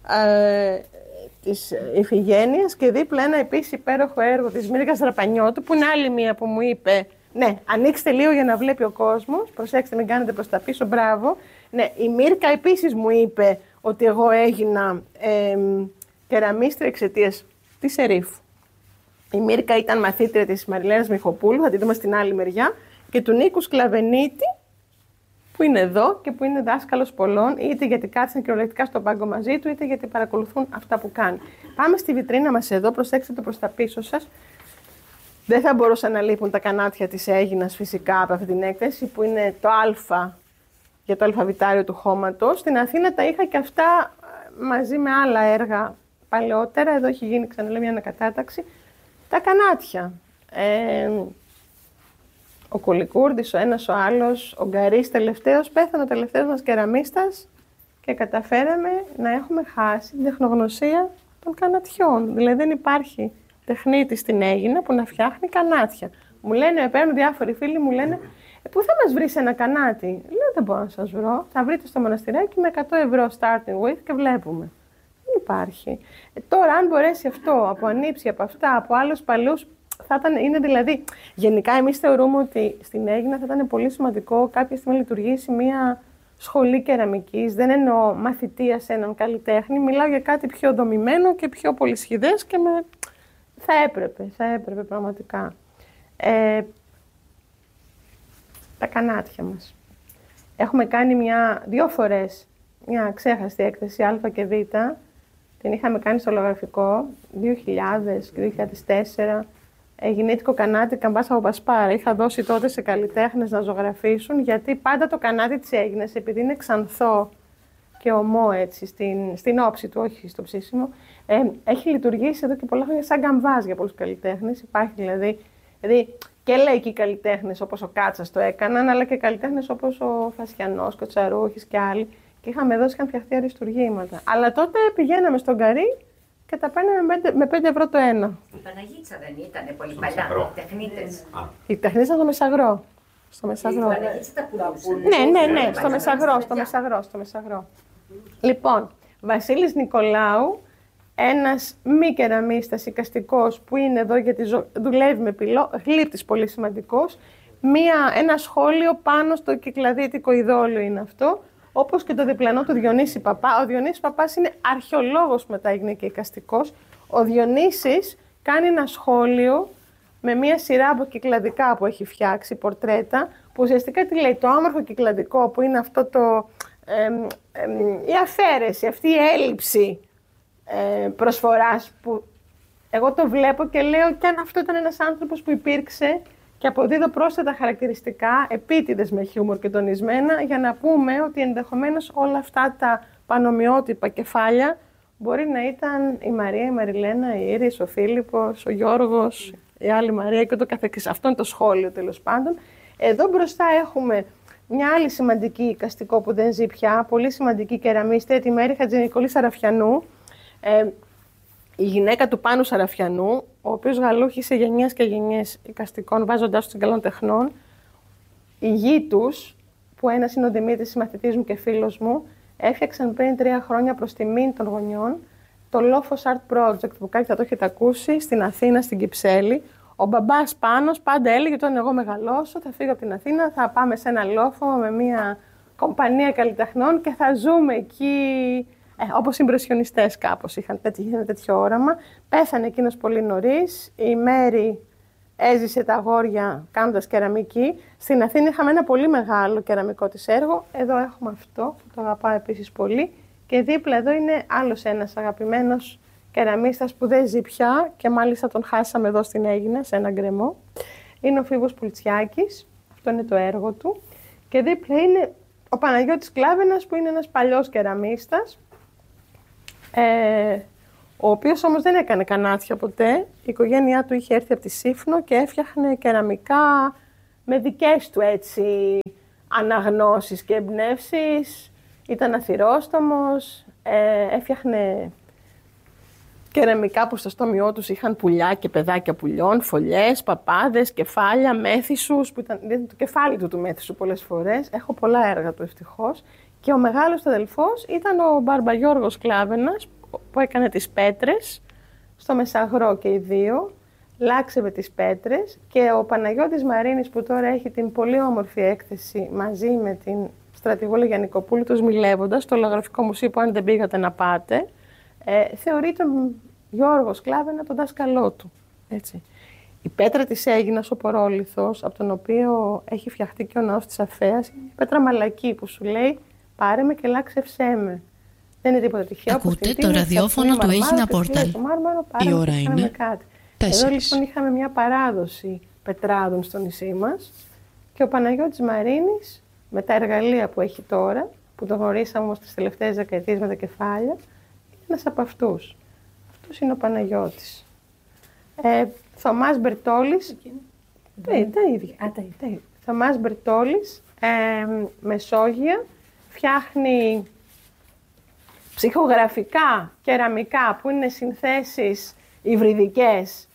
της Ιφηγένειας, και δίπλα ένα επίσης υπέροχο έργο της Μύρικας Δραπανιώτου, που είναι άλλη μία που μου είπε, ναι, ανοίξτε λίγο για να βλέπει ο κόσμος, προσέξτε μην κάνετε προς τα πίσω, μπράβο. Ναι, η Μύρκα επίσης μου είπε ότι εγώ έγινα κεραμίστρια εξαιτίας της Ερήφου. Η Μύρκα ήταν μαθήτρια της Μαριλένας Μιχοπούλου, θα τη δούμε στην άλλη μεριά, και του Νίκου Σκλαβενίτη, που είναι εδώ και που είναι δάσκαλος πολλών, είτε γιατί κάτσαν κυριολεκτικά στον πάγκο μαζί του, είτε γιατί παρακολουθούν αυτά που κάνει. Πάμε στη βιτρίνα μας εδώ, προσέξτε το προς τα πίσω σας. Δεν θα μπορούσαν να λείπουν τα κανάτια της Αίγινας φυσικά από αυτή την έκθεση, που είναι το Α για το αλφαβητάριο του χώματος. Στην Αθήνα τα είχα και αυτά μαζί με άλλα έργα παλαιότερα. Εδώ έχει γίνει, ξαναλέω, μια ανακατάταξη. Τα κανάτια. Ο Κουλικούρδης, ο ένας, ο άλλος, ο Γκαρίς τελευταίος, πέθανε ο τελευταίος μας κεραμίστας και καταφέραμε να έχουμε χάσει την τεχνογνωσία των κανατιών. Δηλαδή δεν υπάρχει τεχνίτη στην Αίγινα που να φτιάχνει κανάτια. Μου λένε, παίρνουν διάφοροι φίλοι, μου λένε, πού θα μας βρεις ένα κανάτι? Λέω, δεν μπορώ να σας βρω. Θα βρείτε στο μοναστηράκι με 100 ευρώ starting with και βλέπουμε. Δεν υπάρχει. Τώρα, αν μπορέσει αυτό από ανήψη, από αυτά, από άλλους παλιούς, θα ήταν, είναι δηλαδή, γενικά εμείς θεωρούμε ότι στην Αίγινα θα ήταν πολύ σημαντικό κάποια στιγμή να λειτουργήσει μια σχολή κεραμικής. Δεν εννοώ μαθητεία σε έναν καλλιτέχνη, μιλάω για κάτι πιο δομημένο και πιο πολυσχηδές και με... θα έπρεπε πραγματικά. Τα κανάτια μας. Έχουμε κάνει δύο φορές μια ξέχαστη έκθεση Α και Β. Την είχαμε κάνει στο Λογραφικό 2000 και 2004. Γεννήθηκο κανάτι Καμπάσα από Πασπάρα. Είχα δώσει τότε σε καλλιτέχνες να ζωγραφίσουν, γιατί πάντα το κανάτι της Αίγινας, επειδή είναι ξανθό και ομό έτσι, στην όψη του, όχι στο ψήσιμο, έχει λειτουργήσει εδώ και πολλά χρόνια σαν γκαμβάζ για πολλούς καλλιτέχνες. Υπάρχει δηλαδή και λαϊκοί καλλιτέχνες όπως ο Κάτσας το έκαναν, αλλά και καλλιτέχνες όπως ο Φασιανός, ο Τσαρούχης και άλλοι. Και είχαμε δώσει, είχαν φτιαχτεί αριστουργήματα. Αλλά τότε πηγαίναμε στον Γκαρί και τα παίρναμε με 5 ευρώ το ένα. Η Παναγίτσα δεν ήταν πολύ παλιά, οι τεχνίτες. Οι τεχνίτες ήταν στο Μεσαγρό. Στο Μεσαγρό. Η Παναγίτσα τα πουλούσαν. Ναι, στο Μεσαγρό. Λοιπόν, Βασίλης Νικολάου, ένας μη κεραμίστας εικαστικός που είναι εδώ γιατί δουλεύει με πυλό, γλύπτης πολύ σημαντικός, ένα σχόλιο πάνω στο κυκλαδίτικο ειδόλιο είναι αυτό, όπως και το διπλανό του Διονύση Παπά. Ο Διονύσης Παπάς είναι αρχαιολόγος που μετά έγινε και εικαστικός. Ο Διονύσης κάνει ένα σχόλιο με μία σειρά από κυκλαδικά που έχει φτιάξει, πορτρέτα, που ουσιαστικά τι λέει, το όμορφο κυκλαδικό που είναι αυτό η αφαίρεση, αυτή η έλλειψη προσφοράς που εγώ το βλέπω και λέω και αν αυτό ήταν ένας άνθρωπος που υπήρξε και αποδίδω πρόσθετα χαρακτηριστικά, επίτηδες με χιούμορ και τονισμένα, για να πούμε ότι ενδεχομένως όλα αυτά τα πανομοιότυπα κεφάλια μπορεί να ήταν η Μαρία, η Μαριλένα, η Ήρης, ο Φίλιππος, ο Γιώργος, η άλλη Μαρία και το καθεξής. Αυτό είναι το σχόλιο τέλος πάντων. Εδώ μπροστά έχουμε μια άλλη σημαντική εικαστικό που δεν ζει πια, πολύ σημαντική κεραμίστρια, τη Μέρη Χατζηνικολή Σαραφιανού, η γυναίκα του Πάνου Σαραφιανού, ο οποίος γαλούχησε γενιές και γενιές εικαστικών, βάζοντάς τους καλών τεχνών. Οι γη τους, που ένας είναι ο Δημήτρης, συμμαθητής μου και φίλος μου, έφτιαξαν πριν 3 χρόνια προς τιμήν των γονιών το Λόφος Art Project, που κάτι θα το έχετε ακούσει, στην Αθήνα, στην Κυψέλη. Ο μπαμπάς Πάνος πάντα έλεγε: όταν εγώ μεγαλώσω, θα φύγω από την Αθήνα, θα πάμε σε ένα λόφο με μια κομπανία καλλιτεχνών και θα ζούμε εκεί. Όπως οι ιμπρεσιονιστές κάπως είχαν τέτοιο όραμα. Πέθανε εκείνος πολύ νωρίς. Η Μέρη έζησε τα αγόρια κάνοντας κεραμική. Στην Αθήνα είχαμε ένα πολύ μεγάλο κεραμικό της έργο. Εδώ έχουμε αυτό, που το αγαπάω επίσης πολύ. Και δίπλα εδώ είναι άλλος ένας αγαπημένος κεραμίστας που δεν ζει πια και μάλιστα τον χάσαμε εδώ στην Αίγινα, σε ένα γκρεμό. Είναι ο Φίβος Πουλτσιάκης. Αυτό είναι το έργο του. Και δίπλα είναι ο Παναγιώτης Κλάβενας, που είναι ένας παλιός κεραμίστας, ο οποίος όμως δεν έκανε κανάτσια ποτέ. Η οικογένειά του είχε έρθει από τη Σύφνο και έφτιαχνε κεραμικά με δικές του έτσι αναγνώσεις και εμπνεύσεις. Ήταν αθυρόστομος, έφτιαχνε κεραμικά που στο στόμιό τους είχαν πουλιά και παιδάκια πουλιών, φωλιές, παπάδες, κεφάλια, μέθησους, που ήταν το κεφάλι του μέθησου πολλές φορές. Έχω πολλά έργα του ευτυχώς. Και ο μεγάλος του αδελφός ήταν ο Μπαρμπαγιώργος Κλάβενας, που έκανε τις πέτρες στο Μεσαγρό και οι δύο. Λάξευε τις πέτρες και ο Παναγιώτης Μαρίνης, που τώρα έχει την πολύ όμορφη έκθεση μαζί με την στρατηγό Γιαννικοπούλου, τους Μιλεύοντας, στο Λογογραφικό Μουσείο, που αν δεν πήγατε να πάτε, θεωρεί τον Γιώργο Σκλάβενα τον δάσκαλό του. Έτσι. Η πέτρα της Αίγινας, ο πορόλιθος, από τον οποίο έχει φτιαχτεί και ο ναός της Αφέας, είναι η πέτρα μαλακή που σου λέει «Πάρε με και λάξευσέ με». Δεν είναι τίποτα τυχαίο. Ακούτε το ραδιόφωνο του Αίγινα Πόρταλ. Η ώρα είναι 4. Εδώ λοιπόν είχαμε μια παράδοση πετράδων στο νησί μας και ο Παναγιώτης Μαρίνης, με τα εργαλεία που έχει τώρα, που το γνωρίσαμε όμως τις τελευταίες δεκαετίες με τα κεφάλια, είναι ένας από αυτούς. Αυτός είναι ο Παναγιώτης. Θωμάς Μπερτόλης. Τα ίδια. Θωμάς Μπερτόλης, Μεσόγεια, φτιάχνει ψυχογραφικά κεραμικά που είναι συνθέσεις υβριδικές,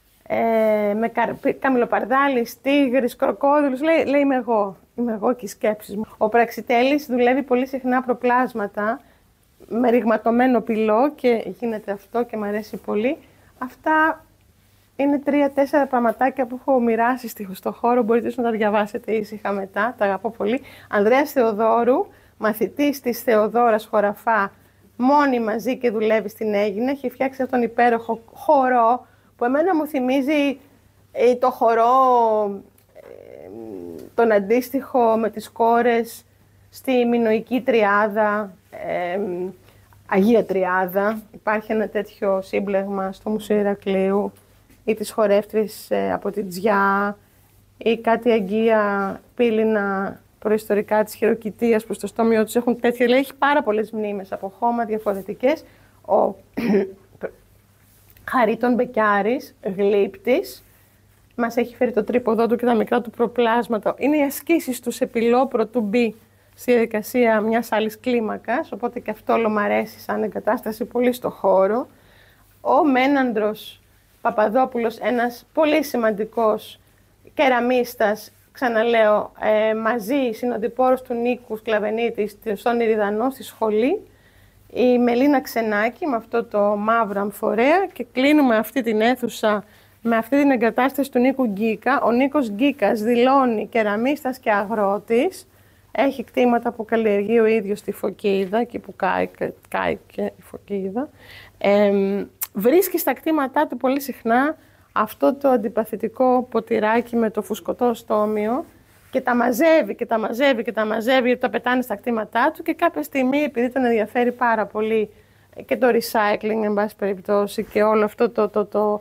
με καμιλοπαρδάλης, τίγρης, κροκόδιλους. Λέει είμαι εγώ και οι σκέψεις μου. Ο Πραξιτέλης δουλεύει πολύ συχνά προπλάσματα με ρηγματωμένο πυλό και γίνεται αυτό και μου αρέσει πολύ. Αυτά είναι 3-4 πραγματάκια που έχω μοιράσει στο χώρο. Μπορείτε να τα διαβάσετε ήσυχα μετά. Τα αγαπώ πολύ. Ανδρέας Θεοδόρου, μαθητής της Θεοδόρας Χωραφά, μόνη μαζί και δουλεύει στην Αίγινα. Έχει φτιάξει αυτόν τον υπέροχο χορό που εμένα μου θυμίζει το χορό, τον αντίστοιχο με τις κόρες στη Μινωική Τριάδα, Αγία Τριάδα. Υπάρχει ένα τέτοιο σύμπλεγμα στο Μουσείο Ηρακλείου, ή τις χορεύτρες από την Τζιά, ή κάτι Αγία πύληνα προϊστορικά της Χειροκητίας που στο στόμιο τους έχουν τέτοια. Λέει, έχει πάρα πολλές μνήμες από χώμα διαφορετικές. Ο Χαρίτων Μπεκιάρης, γλύπτης, μας έχει φέρει το τρίποδό του και τα μικρά του προπλάσματα. Είναι οι ασκήσεις του σε πυλό πρωτού μπει στη διαδικασία μιας άλλης κλίμακας, οπότε και αυτό όλο μ' αρέσει σαν εγκατάσταση πολύ στο χώρο. Ο Μένανδρος Παπαδόπουλος, ένας πολύ σημαντικός κεραμίστας, ξαναλέω, μαζί συνοδοιπόρος του Νίκου Σκλαβενίτη στον Ηριδανό στη σχολή. Η Μελίνα Ξενάκη με αυτό το μαύρο αμφορέα και κλείνουμε αυτή την αίθουσα με αυτή την εγκατάσταση του Νίκου Γκίκα. Ο Νίκος Γκίκας δηλώνει κεραμίστας και αγρότης. Έχει κτήματα που καλλιεργεί ο ίδιος στη Φωκίδα, εκεί που κάει και η Φωκίδα. Βρίσκει στα κτήματά του πολύ συχνά αυτό το αντιπαθητικό ποτηράκι με το φουσκωτό στόμιο και τα μαζεύει και τα μαζεύει και τα μαζεύει, γιατί τα πετάνε στα κτήματά του και κάποια στιγμή, επειδή τον ενδιαφέρει πάρα πολύ και το recycling, εν πάση περιπτώσει, και όλο αυτό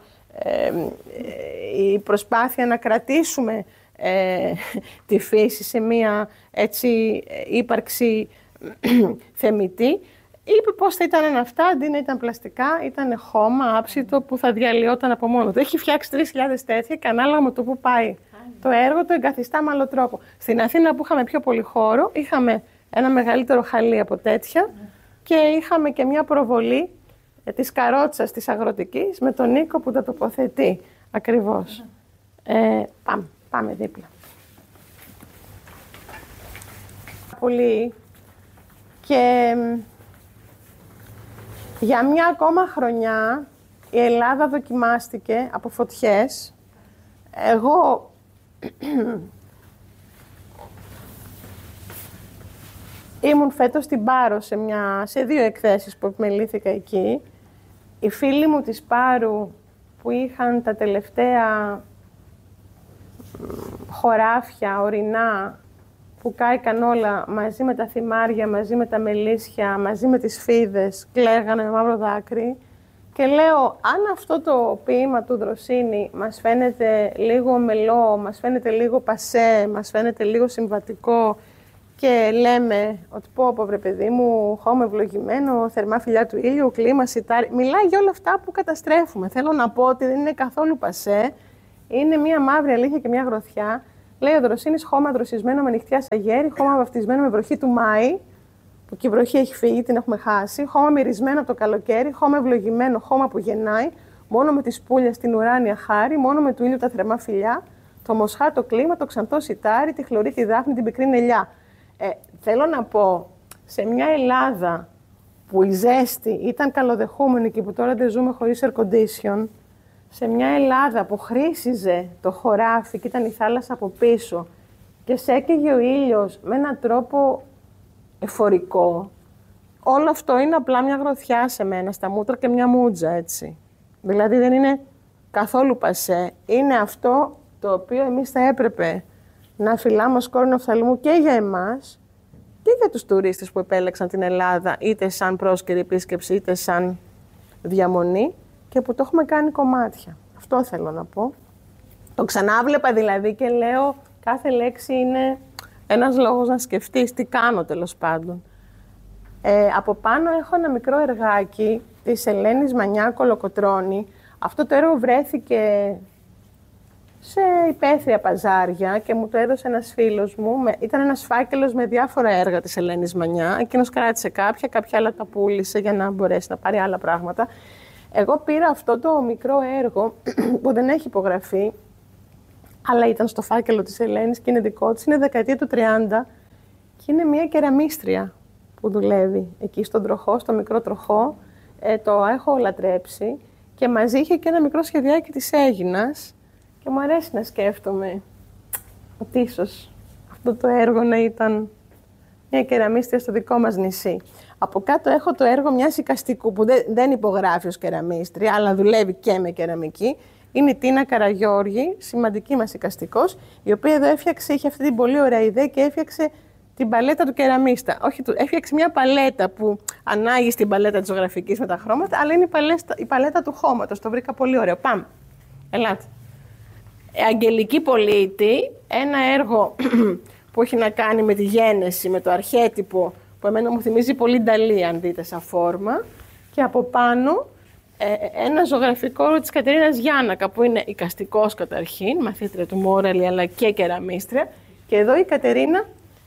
η προσπάθεια να κρατήσουμε τη φύση σε μία έτσι ύπαρξη θεμιτή, είπε πώς θα ήταν αυτά, αντί να ήταν πλαστικά, ήταν χώμα άψητο που θα διαλυόταν από μόνο του. Έχει φτιάξει 3.000 τέτοια και ανάλογα με το που πάει το έργο το εγκαθιστά με άλλο τρόπο. Στην Αθήνα που είχαμε πιο πολύ χώρο, είχαμε ένα μεγαλύτερο χαλί από τέτοια και είχαμε και μια προβολή της καρότσας της αγροτικής με τον Νίκο που τα τοποθετεί ακριβώς. Πάμε δίπλα. Πολύ και για μια ακόμα χρονιά η Ελλάδα δοκιμάστηκε από φωτιές. Εγώ ήμουν φέτος στην Πάρο σε 2 εκθέσεις που επιμελήθηκα εκεί. Οι φίλοι μου της Πάρου που είχαν τα τελευταία χωράφια, ορεινά, που κάηκαν όλα μαζί με τα θυμάρια, μαζί με τα μελίσια, μαζί με τις φίδες, κλαίγανε με μαύρο δάκρυ. Και λέω, αν αυτό το ποίημα του Δροσίνη μας φαίνεται λίγο μελό, μας φαίνεται λίγο πασέ, μας φαίνεται λίγο συμβατικό και λέμε ότι πω βρε παιδί μου, χώμα ευλογημένο, θερμά φιλιά του ήλιου, κλίμα, σιτάρι. Μιλάει για όλα αυτά που καταστρέφουμε. Θέλω να πω ότι δεν είναι καθόλου πασέ. Είναι μία μαύρη αλήθεια και μία γροθιά. Λέει ο Δροσίνης, χώμα δροσισμένο με νυχτιά σαγέρι, χώμα βαφτισμένο με βροχή του Μάη, που και η βροχή έχει φύγει, την έχουμε χάσει. Χώμα μυρισμένο από το καλοκαίρι, χώμα ευλογημένο, χώμα που γεννάει, μόνο με τη σπούλια στην ουράνια χάρη, μόνο με του ήλιου τα θερμά φιλιά, το μοσχά, το κλίμα, το ξανθό σιτάρι, τη χλωρή, τη δάφνη, την πικρή νελιά. Θέλω να πω, σε μια Ελλάδα που η ζέστη ήταν καλοδεχούμενη και που τώρα δεν ζούμε χωρίς air condition, σε μια Ελλάδα που χρήσιζε το χωράφι και ήταν η θάλασσα από πίσω και σέκαιγε ο ήλιος με έναν τρόπο εφορικό, όλο αυτό είναι απλά μια γροθιά σε μένα, στα μούτρα και μια μούτζα, έτσι. Δηλαδή δεν είναι καθόλου πασέ. Είναι αυτό το οποίο εμείς θα έπρεπε να φυλάμε ως κόρνο οφθαλμού και για εμάς και για τους τουρίστες που επέλεξαν την Ελλάδα, είτε σαν πρόσκαιρη επίσκεψη, είτε σαν διαμονή και που το έχουμε κάνει κομμάτια. Αυτό θέλω να πω. Το ξανάβλεπα δηλαδή και λέω κάθε λέξη είναι ένας λόγος να σκεφτείς τι κάνω τέλος πάντων. Από πάνω έχω ένα μικρό εργάκι της Ελένης Μανιά Κολοκοτρώνη. Αυτό το έργο βρέθηκε σε υπαίθρια παζάρια και μου το έδωσε ένας φίλος μου. Ήταν ένας φάκελος με διάφορα έργα της Ελένης Μανιά. Εκείνος κράτησε κάποια άλλα τα πούλησε για να μπορέσει να πάρει άλλα πράγματα. Εγώ πήρα αυτό το μικρό έργο που δεν έχει υπογραφεί, αλλά ήταν στο φάκελο της Ελένης και είναι δικό της. Είναι δεκαετία του 30 και είναι μια κεραμίστρια που δουλεύει εκεί στον τροχό, στο μικρό τροχό. Το έχω λατρέψει και μαζί είχε και ένα μικρό σχεδιάκι της Αίγινας και μου αρέσει να σκέφτομαι ότι ίσως αυτό το έργο να ήταν μια κεραμίστρια στο δικό μας νησί. Από κάτω έχω το έργο μιας εικαστικού που δεν υπογράφει ως κεραμίστρια, αλλά δουλεύει και με κεραμική. Είναι η Τίνα Καραγιώργη, σημαντική μας εικαστικός, η οποία εδώ είχε αυτή την πολύ ωραία ιδέα και έφτιαξε την παλέτα του κεραμίστα. Όχι, έφτιαξε μια παλέτα που ανάγει στην παλέτα της ζωγραφικής με τα χρώματα, αλλά είναι η παλέτα του χώματος. Το βρήκα πολύ ωραίο. Πάμε. Ελάτε. Αγγελική Πολίτη, ένα έργο που έχει να κάνει με τη γένεση, με το αρχέτυπο, που εμένα μου θυμίζει πολύ Νταλή, αν δείτε σαν φόρμα. Και από πάνω ένα ζωγραφικό της Κατερίνας Γιάννακα, που είναι εικαστικός καταρχήν, μαθήτρια του Μόρελη, αλλά και κεραμίστρια. Και εδώ η Κατερίνα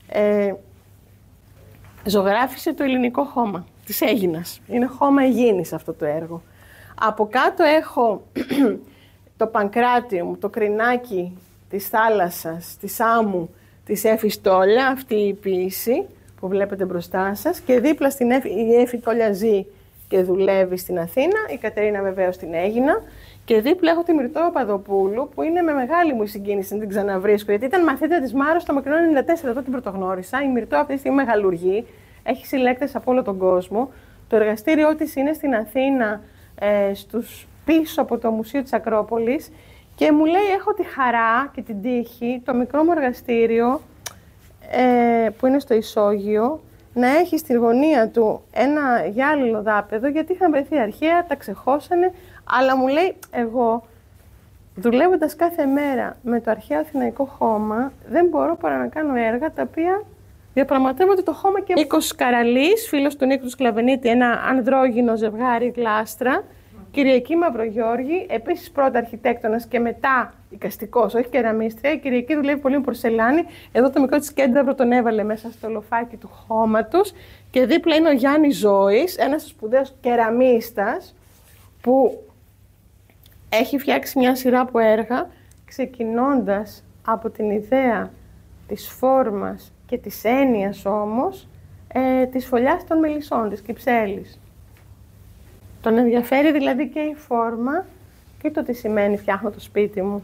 ζωγράφισε το ελληνικό χώμα της Αίγινας. Είναι χώμα Αιγίνης αυτό το έργο. Από κάτω έχω το Πανκράτιο, το κρινάκι της θάλασσας, της άμμου, της Έφη Στόλια, αυτή η ποίηση που βλέπετε μπροστά σας. Και δίπλα στην η Έφη Στόλια ζει και δουλεύει στην Αθήνα, η Κατερίνα βεβαίως στην Αίγινα. Και δίπλα έχω τη Μυρτώ Παπαδοπούλου, που είναι με μεγάλη μου συγκίνηση να την ξαναβρίσκω, γιατί ήταν μαθήτρια της Μάρος στο Μακρινό 94, εδώ την πρωτογνώρισα. Η Μυρτώ αυτή τη στιγμή μεγαλουργεί, έχει συλλέκτες από όλο τον κόσμο. Το εργαστήριό της είναι στην Αθήνα, πίσω από το Μουσείο της Ακρόπολης, και μου λέει: έχω τη χαρά και την τύχη, το μικρό μου εργαστήριο, που είναι στο Ισόγειο, να έχει στη γωνία του ένα γυάλινο δάπεδο, γιατί είχαν βρεθεί αρχαία, τα ξεχώσανε. Αλλά μου λέει, εγώ δουλεύοντας κάθε μέρα με το αρχαίο Αθηναϊκό χώμα, δεν μπορώ παρά να κάνω έργα τα οποία διαπραγματεύονται το χώμα. Και Νίκος Καραλής, φίλος του Νίκου του Σκλαβενίτη, ένα ανδρόγυνο ζευγάρι γλάστρα. Κυριακή Μαυρογιώργη, επίσης πρώτα αρχιτέκτονας και μετά εικαστικός, όχι κεραμίστρια. Η Κυριακή δουλεύει πολύ με πορσελάνη. Εδώ το μικρό της κέντραυρο τον έβαλε μέσα στο λοφάκι του χώματος. Και δίπλα είναι ο Γιάννης Ζώης, ένας σπουδαίος κεραμίστας, που έχει φτιάξει μια σειρά από έργα, ξεκινώντας από την ιδέα της φόρμας και της έννοιας όμως, της φωλιάς των μελισσών, της κυψέλης. Τον ενδιαφέρει δηλαδή και η φόρμα και το τι σημαίνει φτιάχνω το σπίτι μου.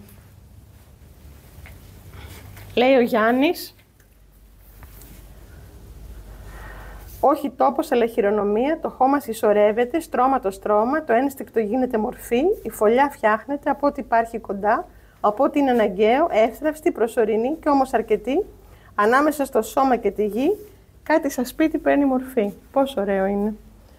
Λέει ο Γιάννης, όχι τόπος αλλά χειρονομία, το χώμα συσσωρεύεται, στρώμα το στρώμα, το ένστικτο γίνεται μορφή, η φωλιά φτιάχνεται από ό,τι υπάρχει κοντά, από ό,τι είναι αναγκαίο, εύθραυστη, προσωρινή και όμως αρκετή, ανάμεσα στο σώμα και τη γη, κάτι σαν σπίτι παίρνει μορφή. Πόσο ωραίο είναι.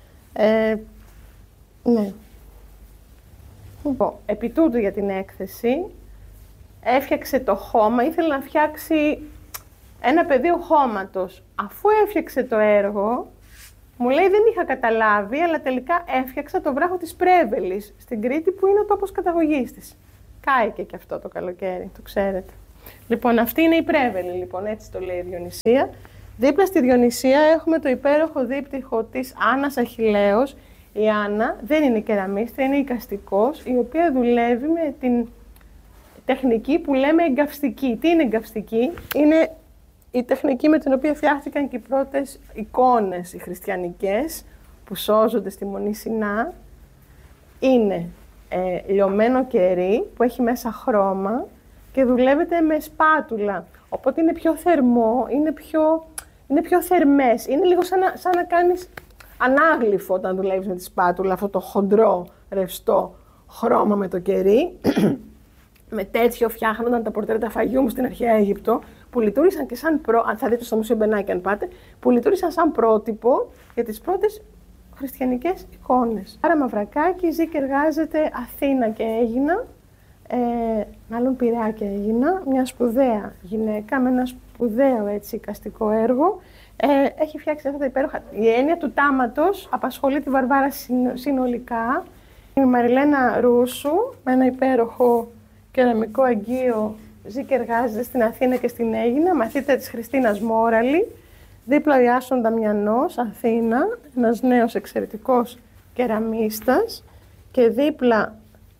Ναι. Λοιπόν, επί τούτου για την έκθεση, έφτιαξε το χώμα, ήθελε να φτιάξει ένα πεδίο χώματος. Αφού έφτιαξε το έργο, μου λέει δεν είχα καταλάβει, αλλά τελικά έφτιαξα το βράχο της Πρέβελης, στην Κρήτη, που είναι ο τόπος καταγωγής της. Κάηκε και αυτό το καλοκαίρι, το ξέρετε. Λοιπόν, αυτή είναι η Πρέβελη, λοιπόν, έτσι το λέει η Διονυσία. Δίπλα στη Διονυσία έχουμε το υπέροχο δίπτυχο της Άννας Αχιλλέως. Η Άννα δεν είναι κεραμίστρια, είναι εικαστικός, η οποία δουλεύει με την τεχνική που λέμε εγκαυστική. Τι είναι εγκαυστική? Είναι η τεχνική με την οποία φτιάχτηκαν και οι πρώτες εικόνες οι χριστιανικές που σώζονται στη Μονή Σινά. Είναι λιωμένο κερί που έχει μέσα χρώμα και δουλεύεται με σπάτουλα. Οπότε είναι πιο θερμό, είναι πιο θερμές. Είναι λίγο σαν να κάνεις ανάγλυφο όταν δουλεύεις με τη σπάτουλα, αυτό το χοντρό, ρευστό χρώμα με το κερί. Με τέτοιο φτιάχνονταν τα πορτρέτα Φαγιούμ στην αρχαία Αίγυπτο, που λειτουργήσαν και σαν αν θα δείτε στο Μουσείο Μπενάκη αν πάτε, που λειτουργήσαν σαν πρότυπο για τις πρώτες χριστιανικές εικόνες. Άρα Μαυρακάκη ζει και εργάζεται Αθήνα και Αίγινα, μάλλον Πειραιά και Αίγινα, μια σπουδαία γυναίκα με ένα σπουδαίο έτσι εικαστικό έργο. Έχει φτιάξει αυτά τα υπέροχα. Η έννοια του τάματος απασχολεί τη Βαρβάρα συνολικά. Η Μαριλένα Ρούσου με ένα υπέροχο κεραμικό αγγείο ζει και εργάζεται στην Αθήνα και στην Αίγινα, μαθήτρια της Χριστίνας Μόραλη. Δίπλα ο Ιάσον Δαμιανός, Αθήνα, ένας νέος εξαιρετικός κεραμίστας. Και δίπλα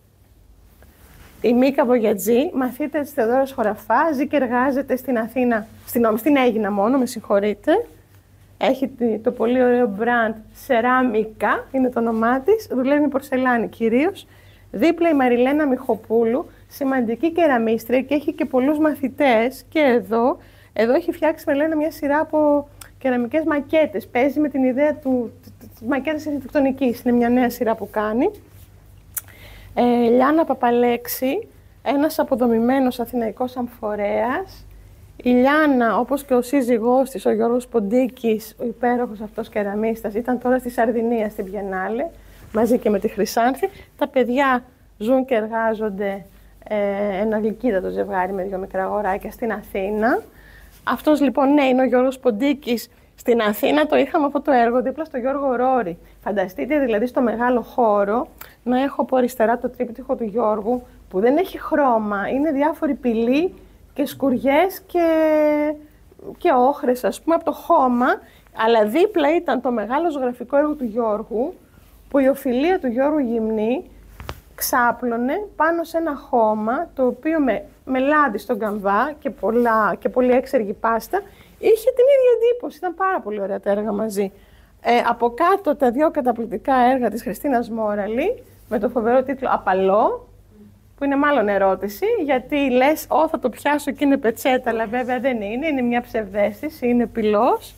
η Μίκα Βογιατζή, μαθήτρια της Θεοδόρας Χωραφά, ζει και εργάζεται στην Αθήνα, στην Αίγινα μόνο, με συγχωρείτε. Έχει το πολύ ωραίο μπραντ Σεράμικα, είναι το όνομά της, δουλεύει με πορσελάνη κυρίως. Δίπλα η Μαριλένα Μιχοπούλου, σημαντική κεραμίστρια και έχει και πολλούς μαθητές. Και εδώ έχει φτιάξει με λένε μια σειρά από κεραμικές μακέτες. Παίζει με την ιδέα της μακέτας αρχιτεκτονικής. Είναι μια νέα σειρά που κάνει. Λιάννα Παπαλέξη, ένας αποδομημένος αθηναϊκός αμφορέας. Η Λιάννα, όπως και ο σύζυγός της, ο Γιώργος Ποντίκης, ο υπέροχος αυτός κεραμίστας, ήταν τώρα στη Σαρδινία, στην Πιενάλε, μαζί και με τη Χρυσάνθη. Τα παιδιά ζουν και εργάζονται ένα γλυκύτατο ζευγάρι με 2 μικρά αγοράκια στην Αθήνα. Αυτός λοιπόν, ναι, είναι ο Γιώργος Ποντίκης. Στην Αθήνα το είχαμε αυτό το έργο δίπλα στο Γιώργο Ρόρη. Φανταστείτε δηλαδή στο μεγάλο χώρο να έχω από αριστερά το τρίπτυχο του Γιώργου που δεν έχει χρώμα, είναι διάφοροι πυλοί και σκουριές και όχρες, ας πούμε, από το χώμα, αλλά δίπλα ήταν το μεγάλο ζωγραφικό έργο του Γιώργου, που η οφειλία του Γιώργου Γυμνή ξάπλωνε πάνω σε ένα χώμα, το οποίο με λάδι στον καμβά και πολύ έξεργη πάστα, είχε την ίδια εντύπωση. Ήταν πάρα πολύ ωραία τα έργα μαζί. Από κάτω τα 2 καταπληκτικά έργα της Χριστίνας Μόραλη, με το φοβερό τίτλο «Απαλό», που είναι μάλλον ερώτηση, γιατί λες, θα το πιάσω και είναι πετσέτα, αλλά βέβαια δεν είναι, είναι μια ψευδαίσθηση, είναι πυλός.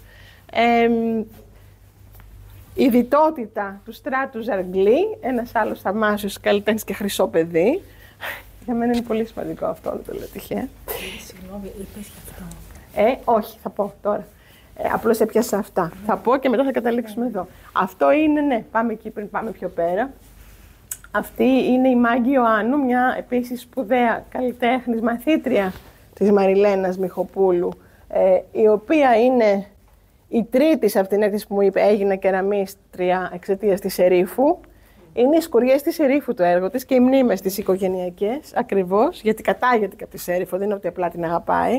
Η διτότητα του Στράτου Ζαργκλή, ένας άλλος θαυμάσιος καλλιτέχνης και χρυσό παιδί. Για μένα είναι πολύ σημαντικό αυτό, δεν το λέω τυχαία. Συγγνώμη, είπες και αυτό. Όχι, θα πω τώρα. Απλώς έπιασα αυτά. Θα πω και μετά θα καταλήξουμε εδώ. Αυτό είναι, ναι, πάμε εκεί πριν πάμε πιο πέρα. Αυτή είναι η Μάγκη Ιωάννου, μια επίσης σπουδαία καλλιτέχνης, μαθήτρια της Μαριλένας Μιχοπούλου, η οποία είναι η τρίτη σε αυτήν την που μου είπε έγινε κεραμίστρια εξαιτίας της Σερίφου. Είναι οι σκουριές της Σερίφου το έργο της και οι μνήμες της οικογενειακές, ακριβώς, γιατί κατάγεται και από τη Σερίφου, δεν είναι ότι απλά την αγαπάει.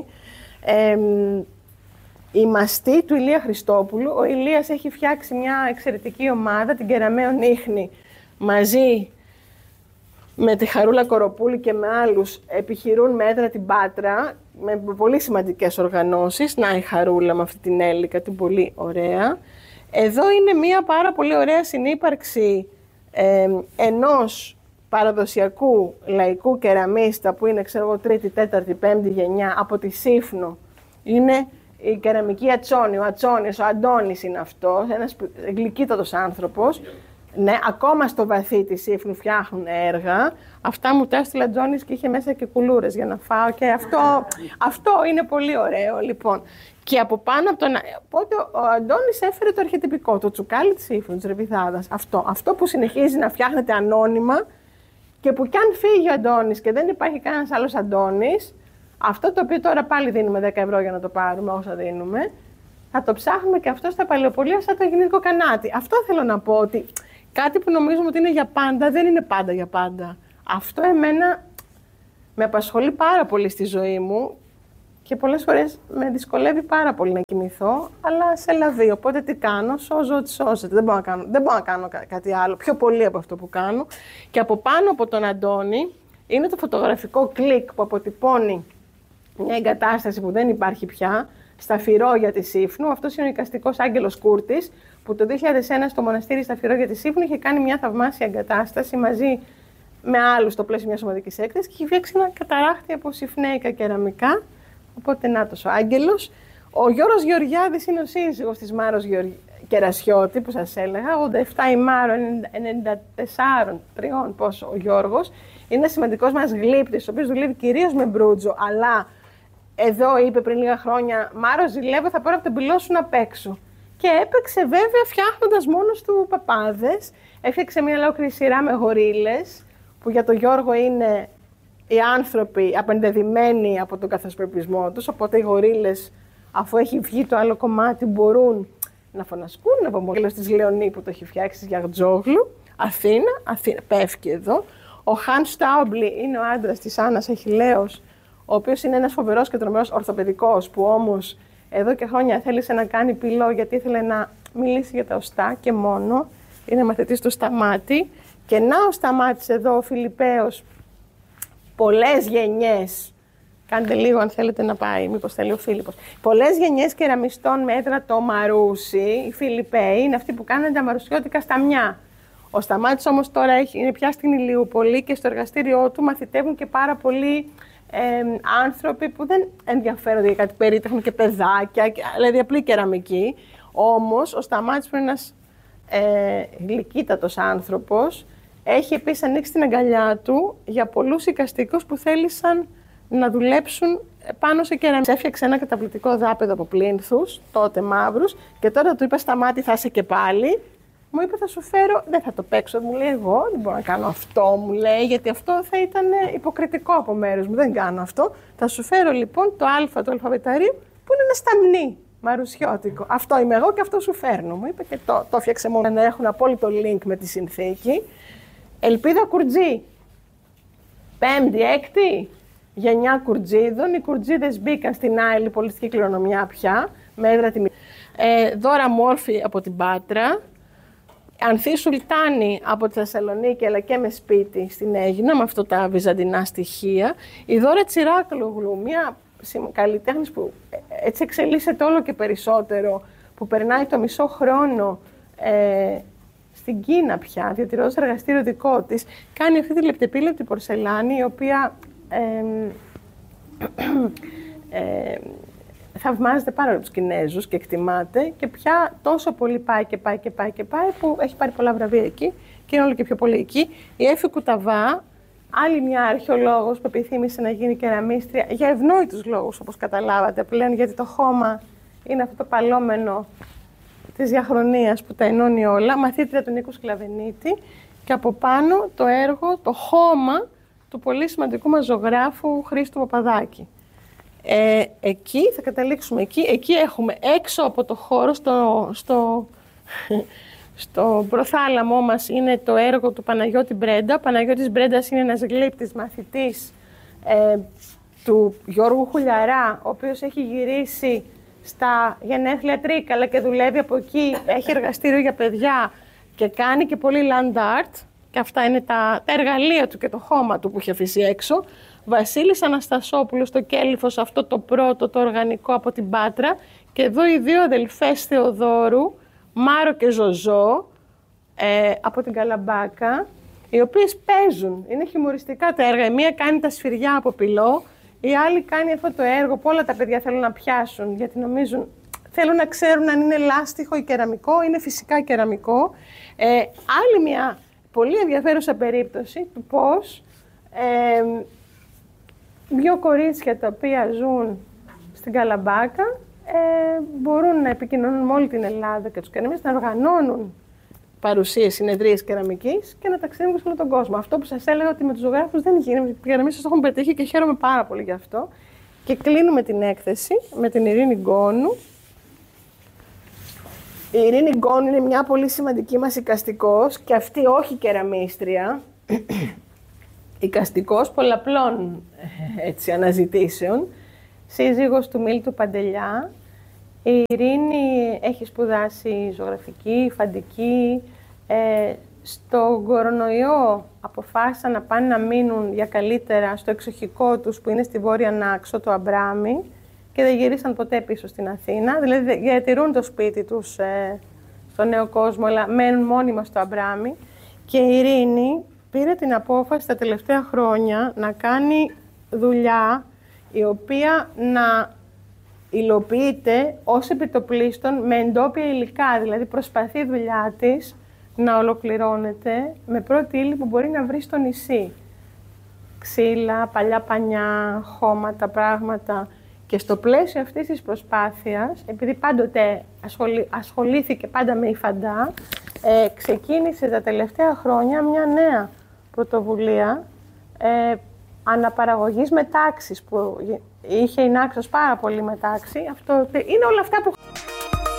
Η μαστή του Ηλία Χριστόπουλου. Ο Ηλίας έχει φτιάξει μια εξαιρετική ομάδα, την Κεραμαίο Ίχνη, μαζί με τη Χαρούλα Κοροπούλη και με άλλους, επιχειρούν με έδρα την Πάτρα, με πολύ σημαντικές οργανώσεις. Να η Χαρούλα με αυτή την Έλικα, την πολύ ωραία. Εδώ είναι μια πάρα πολύ ωραία συνύπαρξη ενός παραδοσιακού λαϊκού κεραμίστα που είναι, ξέρω εγώ, 3η, 4η, 5η γενιά από τη Σύφνο. Είναι η κεραμική Ατσόνη, ο Ατσόνης, ο Αντώνης είναι αυτός, ένας γλυκύτατος άνθρωπος. Ναι, ακόμα στο βαθύ της Σύφνου φτιάχνουν έργα. Αυτά μου τα έστειλε Αντώνης και είχε μέσα και κουλούρες για να φάω και αυτό είναι πολύ ωραίο, λοιπόν. Και από πάνω από τον... Οπότε ο Αντώνης έφερε το αρχετυπικό, το τσουκάλι της Σύφνου, της Ρεβιδάδας. Αυτό που συνεχίζει να φτιάχνεται ανώνυμα και που κι αν φύγει ο Αντώνης και δεν υπάρχει κανένας άλλος Αντώνης, Αυτό το οποίο τώρα πάλι δίνουμε 10 ευρώ για να το πάρουμε, όσα δίνουμε, θα το ψάχνουμε και αυτό στα παλαιοπολία σαν το γυναικό κανάτι. Αυτό θέλω να πω, ότι κάτι που νομίζουμε ότι είναι για πάντα, δεν είναι πάντα για πάντα. Αυτό εμένα με απασχολεί πάρα πολύ στη ζωή μου και πολλές φορές με δυσκολεύει πάρα πολύ να κοιμηθώ, αλλά σε λαβεί. Οπότε τι κάνω, σώζω ό,τι σώζεται. Δεν μπορώ να κάνω κάτι άλλο, πιο πολύ από αυτό που κάνω. Και από πάνω από τον Αντώνη είναι το φωτογραφικό κλικ που αποτυπώνει μια εγκατάσταση που δεν υπάρχει πια, στα Φυρόγια της Σύφνου. Αυτός είναι ο εικαστικός Άγγελος Κούρτης, που το 2001 στο μοναστήρι στα Φυρόγια της Σύφνου είχε κάνει μια θαυμάσια εγκατάσταση μαζί με άλλους στο πλαίσιο μιας ομαδικής έκθεσης και είχε φτιάξει ένα καταράχτη από συφνέικα κεραμικά. Οπότε νάτος ο Άγγελος. Ο Γιώργος Γεωργιάδης είναι ο σύζυγος της Μάρος Κερασιώτη, που σας έλεγα. 87 η Μάρο, 94, 3 πόσο ο Γιώργος. Είναι σημαντικός μας γλύπτης, ο οποίος δουλεύει κυρίως με μπρούτζο, αλλά εδώ είπε πριν λίγα χρόνια, Μάρο, ζηλεύω, θα πάρω από τον πυλό σου να παίξω. Και έπαιξε βέβαια φτιάχνοντας μόνος του παπάδες. Έφτιαξε μια ολόκληρη σειρά με γορίλες, που για τον Γιώργο είναι οι άνθρωποι απεντεδειμένοι από τον καθασπρεπισμό τους. Οπότε οι γορίλες, αφού έχει βγει το άλλο κομμάτι, μπορούν να φωνασκούν από μόλις της Λεωνή που το έχει φτιάξει της Γιαγτζόγλου. Αθήνα, πέφτει εδώ. Ο Χαν Στάουμπλι είναι ο άντρας της Άννας Αχιλλέως, ο οποίος είναι ένας φοβερός και τρομερός ορθοπαιδικός, που όμως εδώ και χρόνια θέλησε να κάνει πυλό γιατί ήθελε να μιλήσει για τα οστά και μόνο. Είναι μαθητής του Σταμάτη. Και να ο Σταμάτης εδώ, ο Φιλιππέος, πολλές γενιές. Κάντε λίγο αν θέλετε να πάει, μήπως θέλει ο Φίλιππος. Πολλές γενιές κεραμιστών με έδρατο Μαρούσι, οι Φιλιππέοι, είναι αυτοί που κάνουν τα μαρουσιώτικα σταμιά. Ο Σταμάτης όμως τώρα είναι πια στην Ηλιούπολη και στο εργαστήριό του μαθητεύουν και πάρα πολλοί άνθρωποι που δεν ενδιαφέρονται για κάτι περίτεχνο και παιδάκια, δηλαδή απλή κεραμική. Όμως ο Σταμάτης που είναι ένας γλυκύτατος άνθρωπος, έχει επίσης ανοίξει την αγκαλιά του για πολλούς εικαστικούς που θέλησαν να δουλέψουν πάνω σε κεραμική. Έφτιαξε ένα καταπληκτικό δάπεδο από πλήνθους, τότε μαύρους, και τώρα του είπα Σταμάτη, θα είσαι και πάλι. Μου είπε θα σου φέρω, δεν θα το παίξω, μου λέει εγώ, δεν μπορώ να κάνω αυτό, μου λέει, γιατί αυτό θα ήταν υποκριτικό από μέρους μου, δεν κάνω αυτό. Θα σου φέρω λοιπόν το α του αλφαβηταρίου που είναι ένα σταμνί μαρουσιώτικο. Αυτό είμαι εγώ και αυτό σου φέρνω, μου είπε, και το έφτιαξε μόνο να έχουν απόλυτο link με τη συνθήκη. Ελπίδα Κουρτζή, 5η, 6η γενιά Κουρτζίδων. Οι Κουρτζίδες μπήκαν στην άλλη πολιτιστική κληρονομιά πια, με έδρα τη Δώρα Μόρφη από την Πάτρα. Ανθή Σουλτάνη από τη Θεσσαλονίκη, αλλά και με σπίτι στην Αίγινα, με αυτά τα βυζαντινά στοιχεία. Η Δώρα Τσιράκλογλου, μια καλλιτέχνης που έτσι εξελίσσεται όλο και περισσότερο, που περνάει το μισό χρόνο στην Κίνα πια, διατηρώντας εργαστήριο δικό της, κάνει αυτή τη λεπτεπίλεπτη πορσελάνη, η οποία θαυμάζεται πάρα από τους Κινέζους και εκτιμάται, και πια τόσο πολύ πάει που έχει πάρει πολλά βραβεία εκεί και είναι όλο και πιο πολύ εκεί. Η Έφη Κουταβά, άλλη μια αρχαιολόγος που επιθύμησε να γίνει κεραμίστρια, για ευνόητους λόγους όπως καταλάβατε πλέον, γιατί το χώμα είναι αυτό το παλόμενο της διαχρονίας που τα ενώνει όλα, μαθήτρια του Νίκου Σκλαβενίτη, και από πάνω το έργο, το χώμα του πολύ σημαντικού μας ζωγράφου Χρήστου Παπαδάκη. Εκεί θα καταλήξουμε, εκεί έχουμε έξω από το χώρο, στο προθάλαμό μας είναι το έργο του Παναγιώτη Μπρέντα. Ο Παναγιώτης Μπρέντας είναι ένας γλύπτης μαθητής του Γιώργου Χουλιαρά, ο οποίος έχει γυρίσει στα γενέθλια Τρίκαλα και δουλεύει από εκεί, έχει εργαστήριο για παιδιά και κάνει και πολύ land art, και αυτά είναι τα εργαλεία του και το χώμα του που έχει αφήσει έξω. Βασίλης Αναστασόπουλος στο Κέλυφος, αυτό το πρώτο, το οργανικό από την Πάτρα, και εδώ οι δύο αδελφές Θεοδόρου, Μάρο και Ζωζό, από την Καλαμπάκα, οι οποίες παίζουν, είναι χιουμοριστικά τα έργα. Η μία κάνει τα σφυριά από πυλό, η άλλη κάνει αυτό το έργο που όλα τα παιδιά θέλουν να πιάσουν, γιατί νομίζουν, θέλουν να ξέρουν αν είναι λάστιχο ή κεραμικό, είναι φυσικά κεραμικό. Άλλη μια πολύ ενδιαφέρουσα περίπτωση του πώς δύο κορίτσια τα οποία ζουν στην Καλαμπάκα μπορούν να επικοινωνούν με όλη την Ελλάδα και τους κεραμίστες, να οργανώνουν παρουσίες, συνεδρίες κεραμικής και να ταξιδεύουν σε όλο τον κόσμο. Αυτό που σας έλεγα ότι με τους ζωγράφους δεν γίνεται, οι κεραμίστες το έχουν πετύχει και χαίρομαι πάρα πολύ γι' αυτό. Και κλείνουμε την έκθεση με την Ειρήνη Γκόνου. Η Ειρήνη Γκόνου είναι μια πολύ σημαντική μας εικαστικός και αυτή όχι κεραμίστρια. Εικαστικός πολλαπλών αναζητήσεων. Σύζυγος του Μίλτου Παντελιά. Η Ειρήνη έχει σπουδάσει ζωγραφική, φαντική. Στο κορονοϊό αποφάσισαν να πάνε να μείνουν για καλύτερα στο εξοχικό τους που είναι στη Βόρεια Νάξο, το Αμπράμι, και δεν γυρίσαν ποτέ πίσω στην Αθήνα. Δηλαδή διατηρούν το σπίτι τους στο νέο κόσμο, αλλά μένουν μόνιμα στο Αμπράμι. Και η Ειρήνη πήρε την απόφαση τα τελευταία χρόνια να κάνει δουλειά η οποία να υλοποιείται ως επιτοπλίστων με εντόπια υλικά. Δηλαδή προσπαθεί η δουλειά της να ολοκληρώνεται με πρώτη ύλη που μπορεί να βρει στο νησί. Ξύλα, παλιά πανιά, χώματα, πράγματα. Και στο πλαίσιο αυτής της προσπάθειας, επειδή πάντοτε ασχολήθηκε πάντα με υφαντά, ξεκίνησε τα τελευταία χρόνια μια νέα πρωτοβουλία αναπαραγωγής μετάξης, που είχε η Νάξος πάρα πολύ μετάξη. Αυτό είναι όλα αυτά που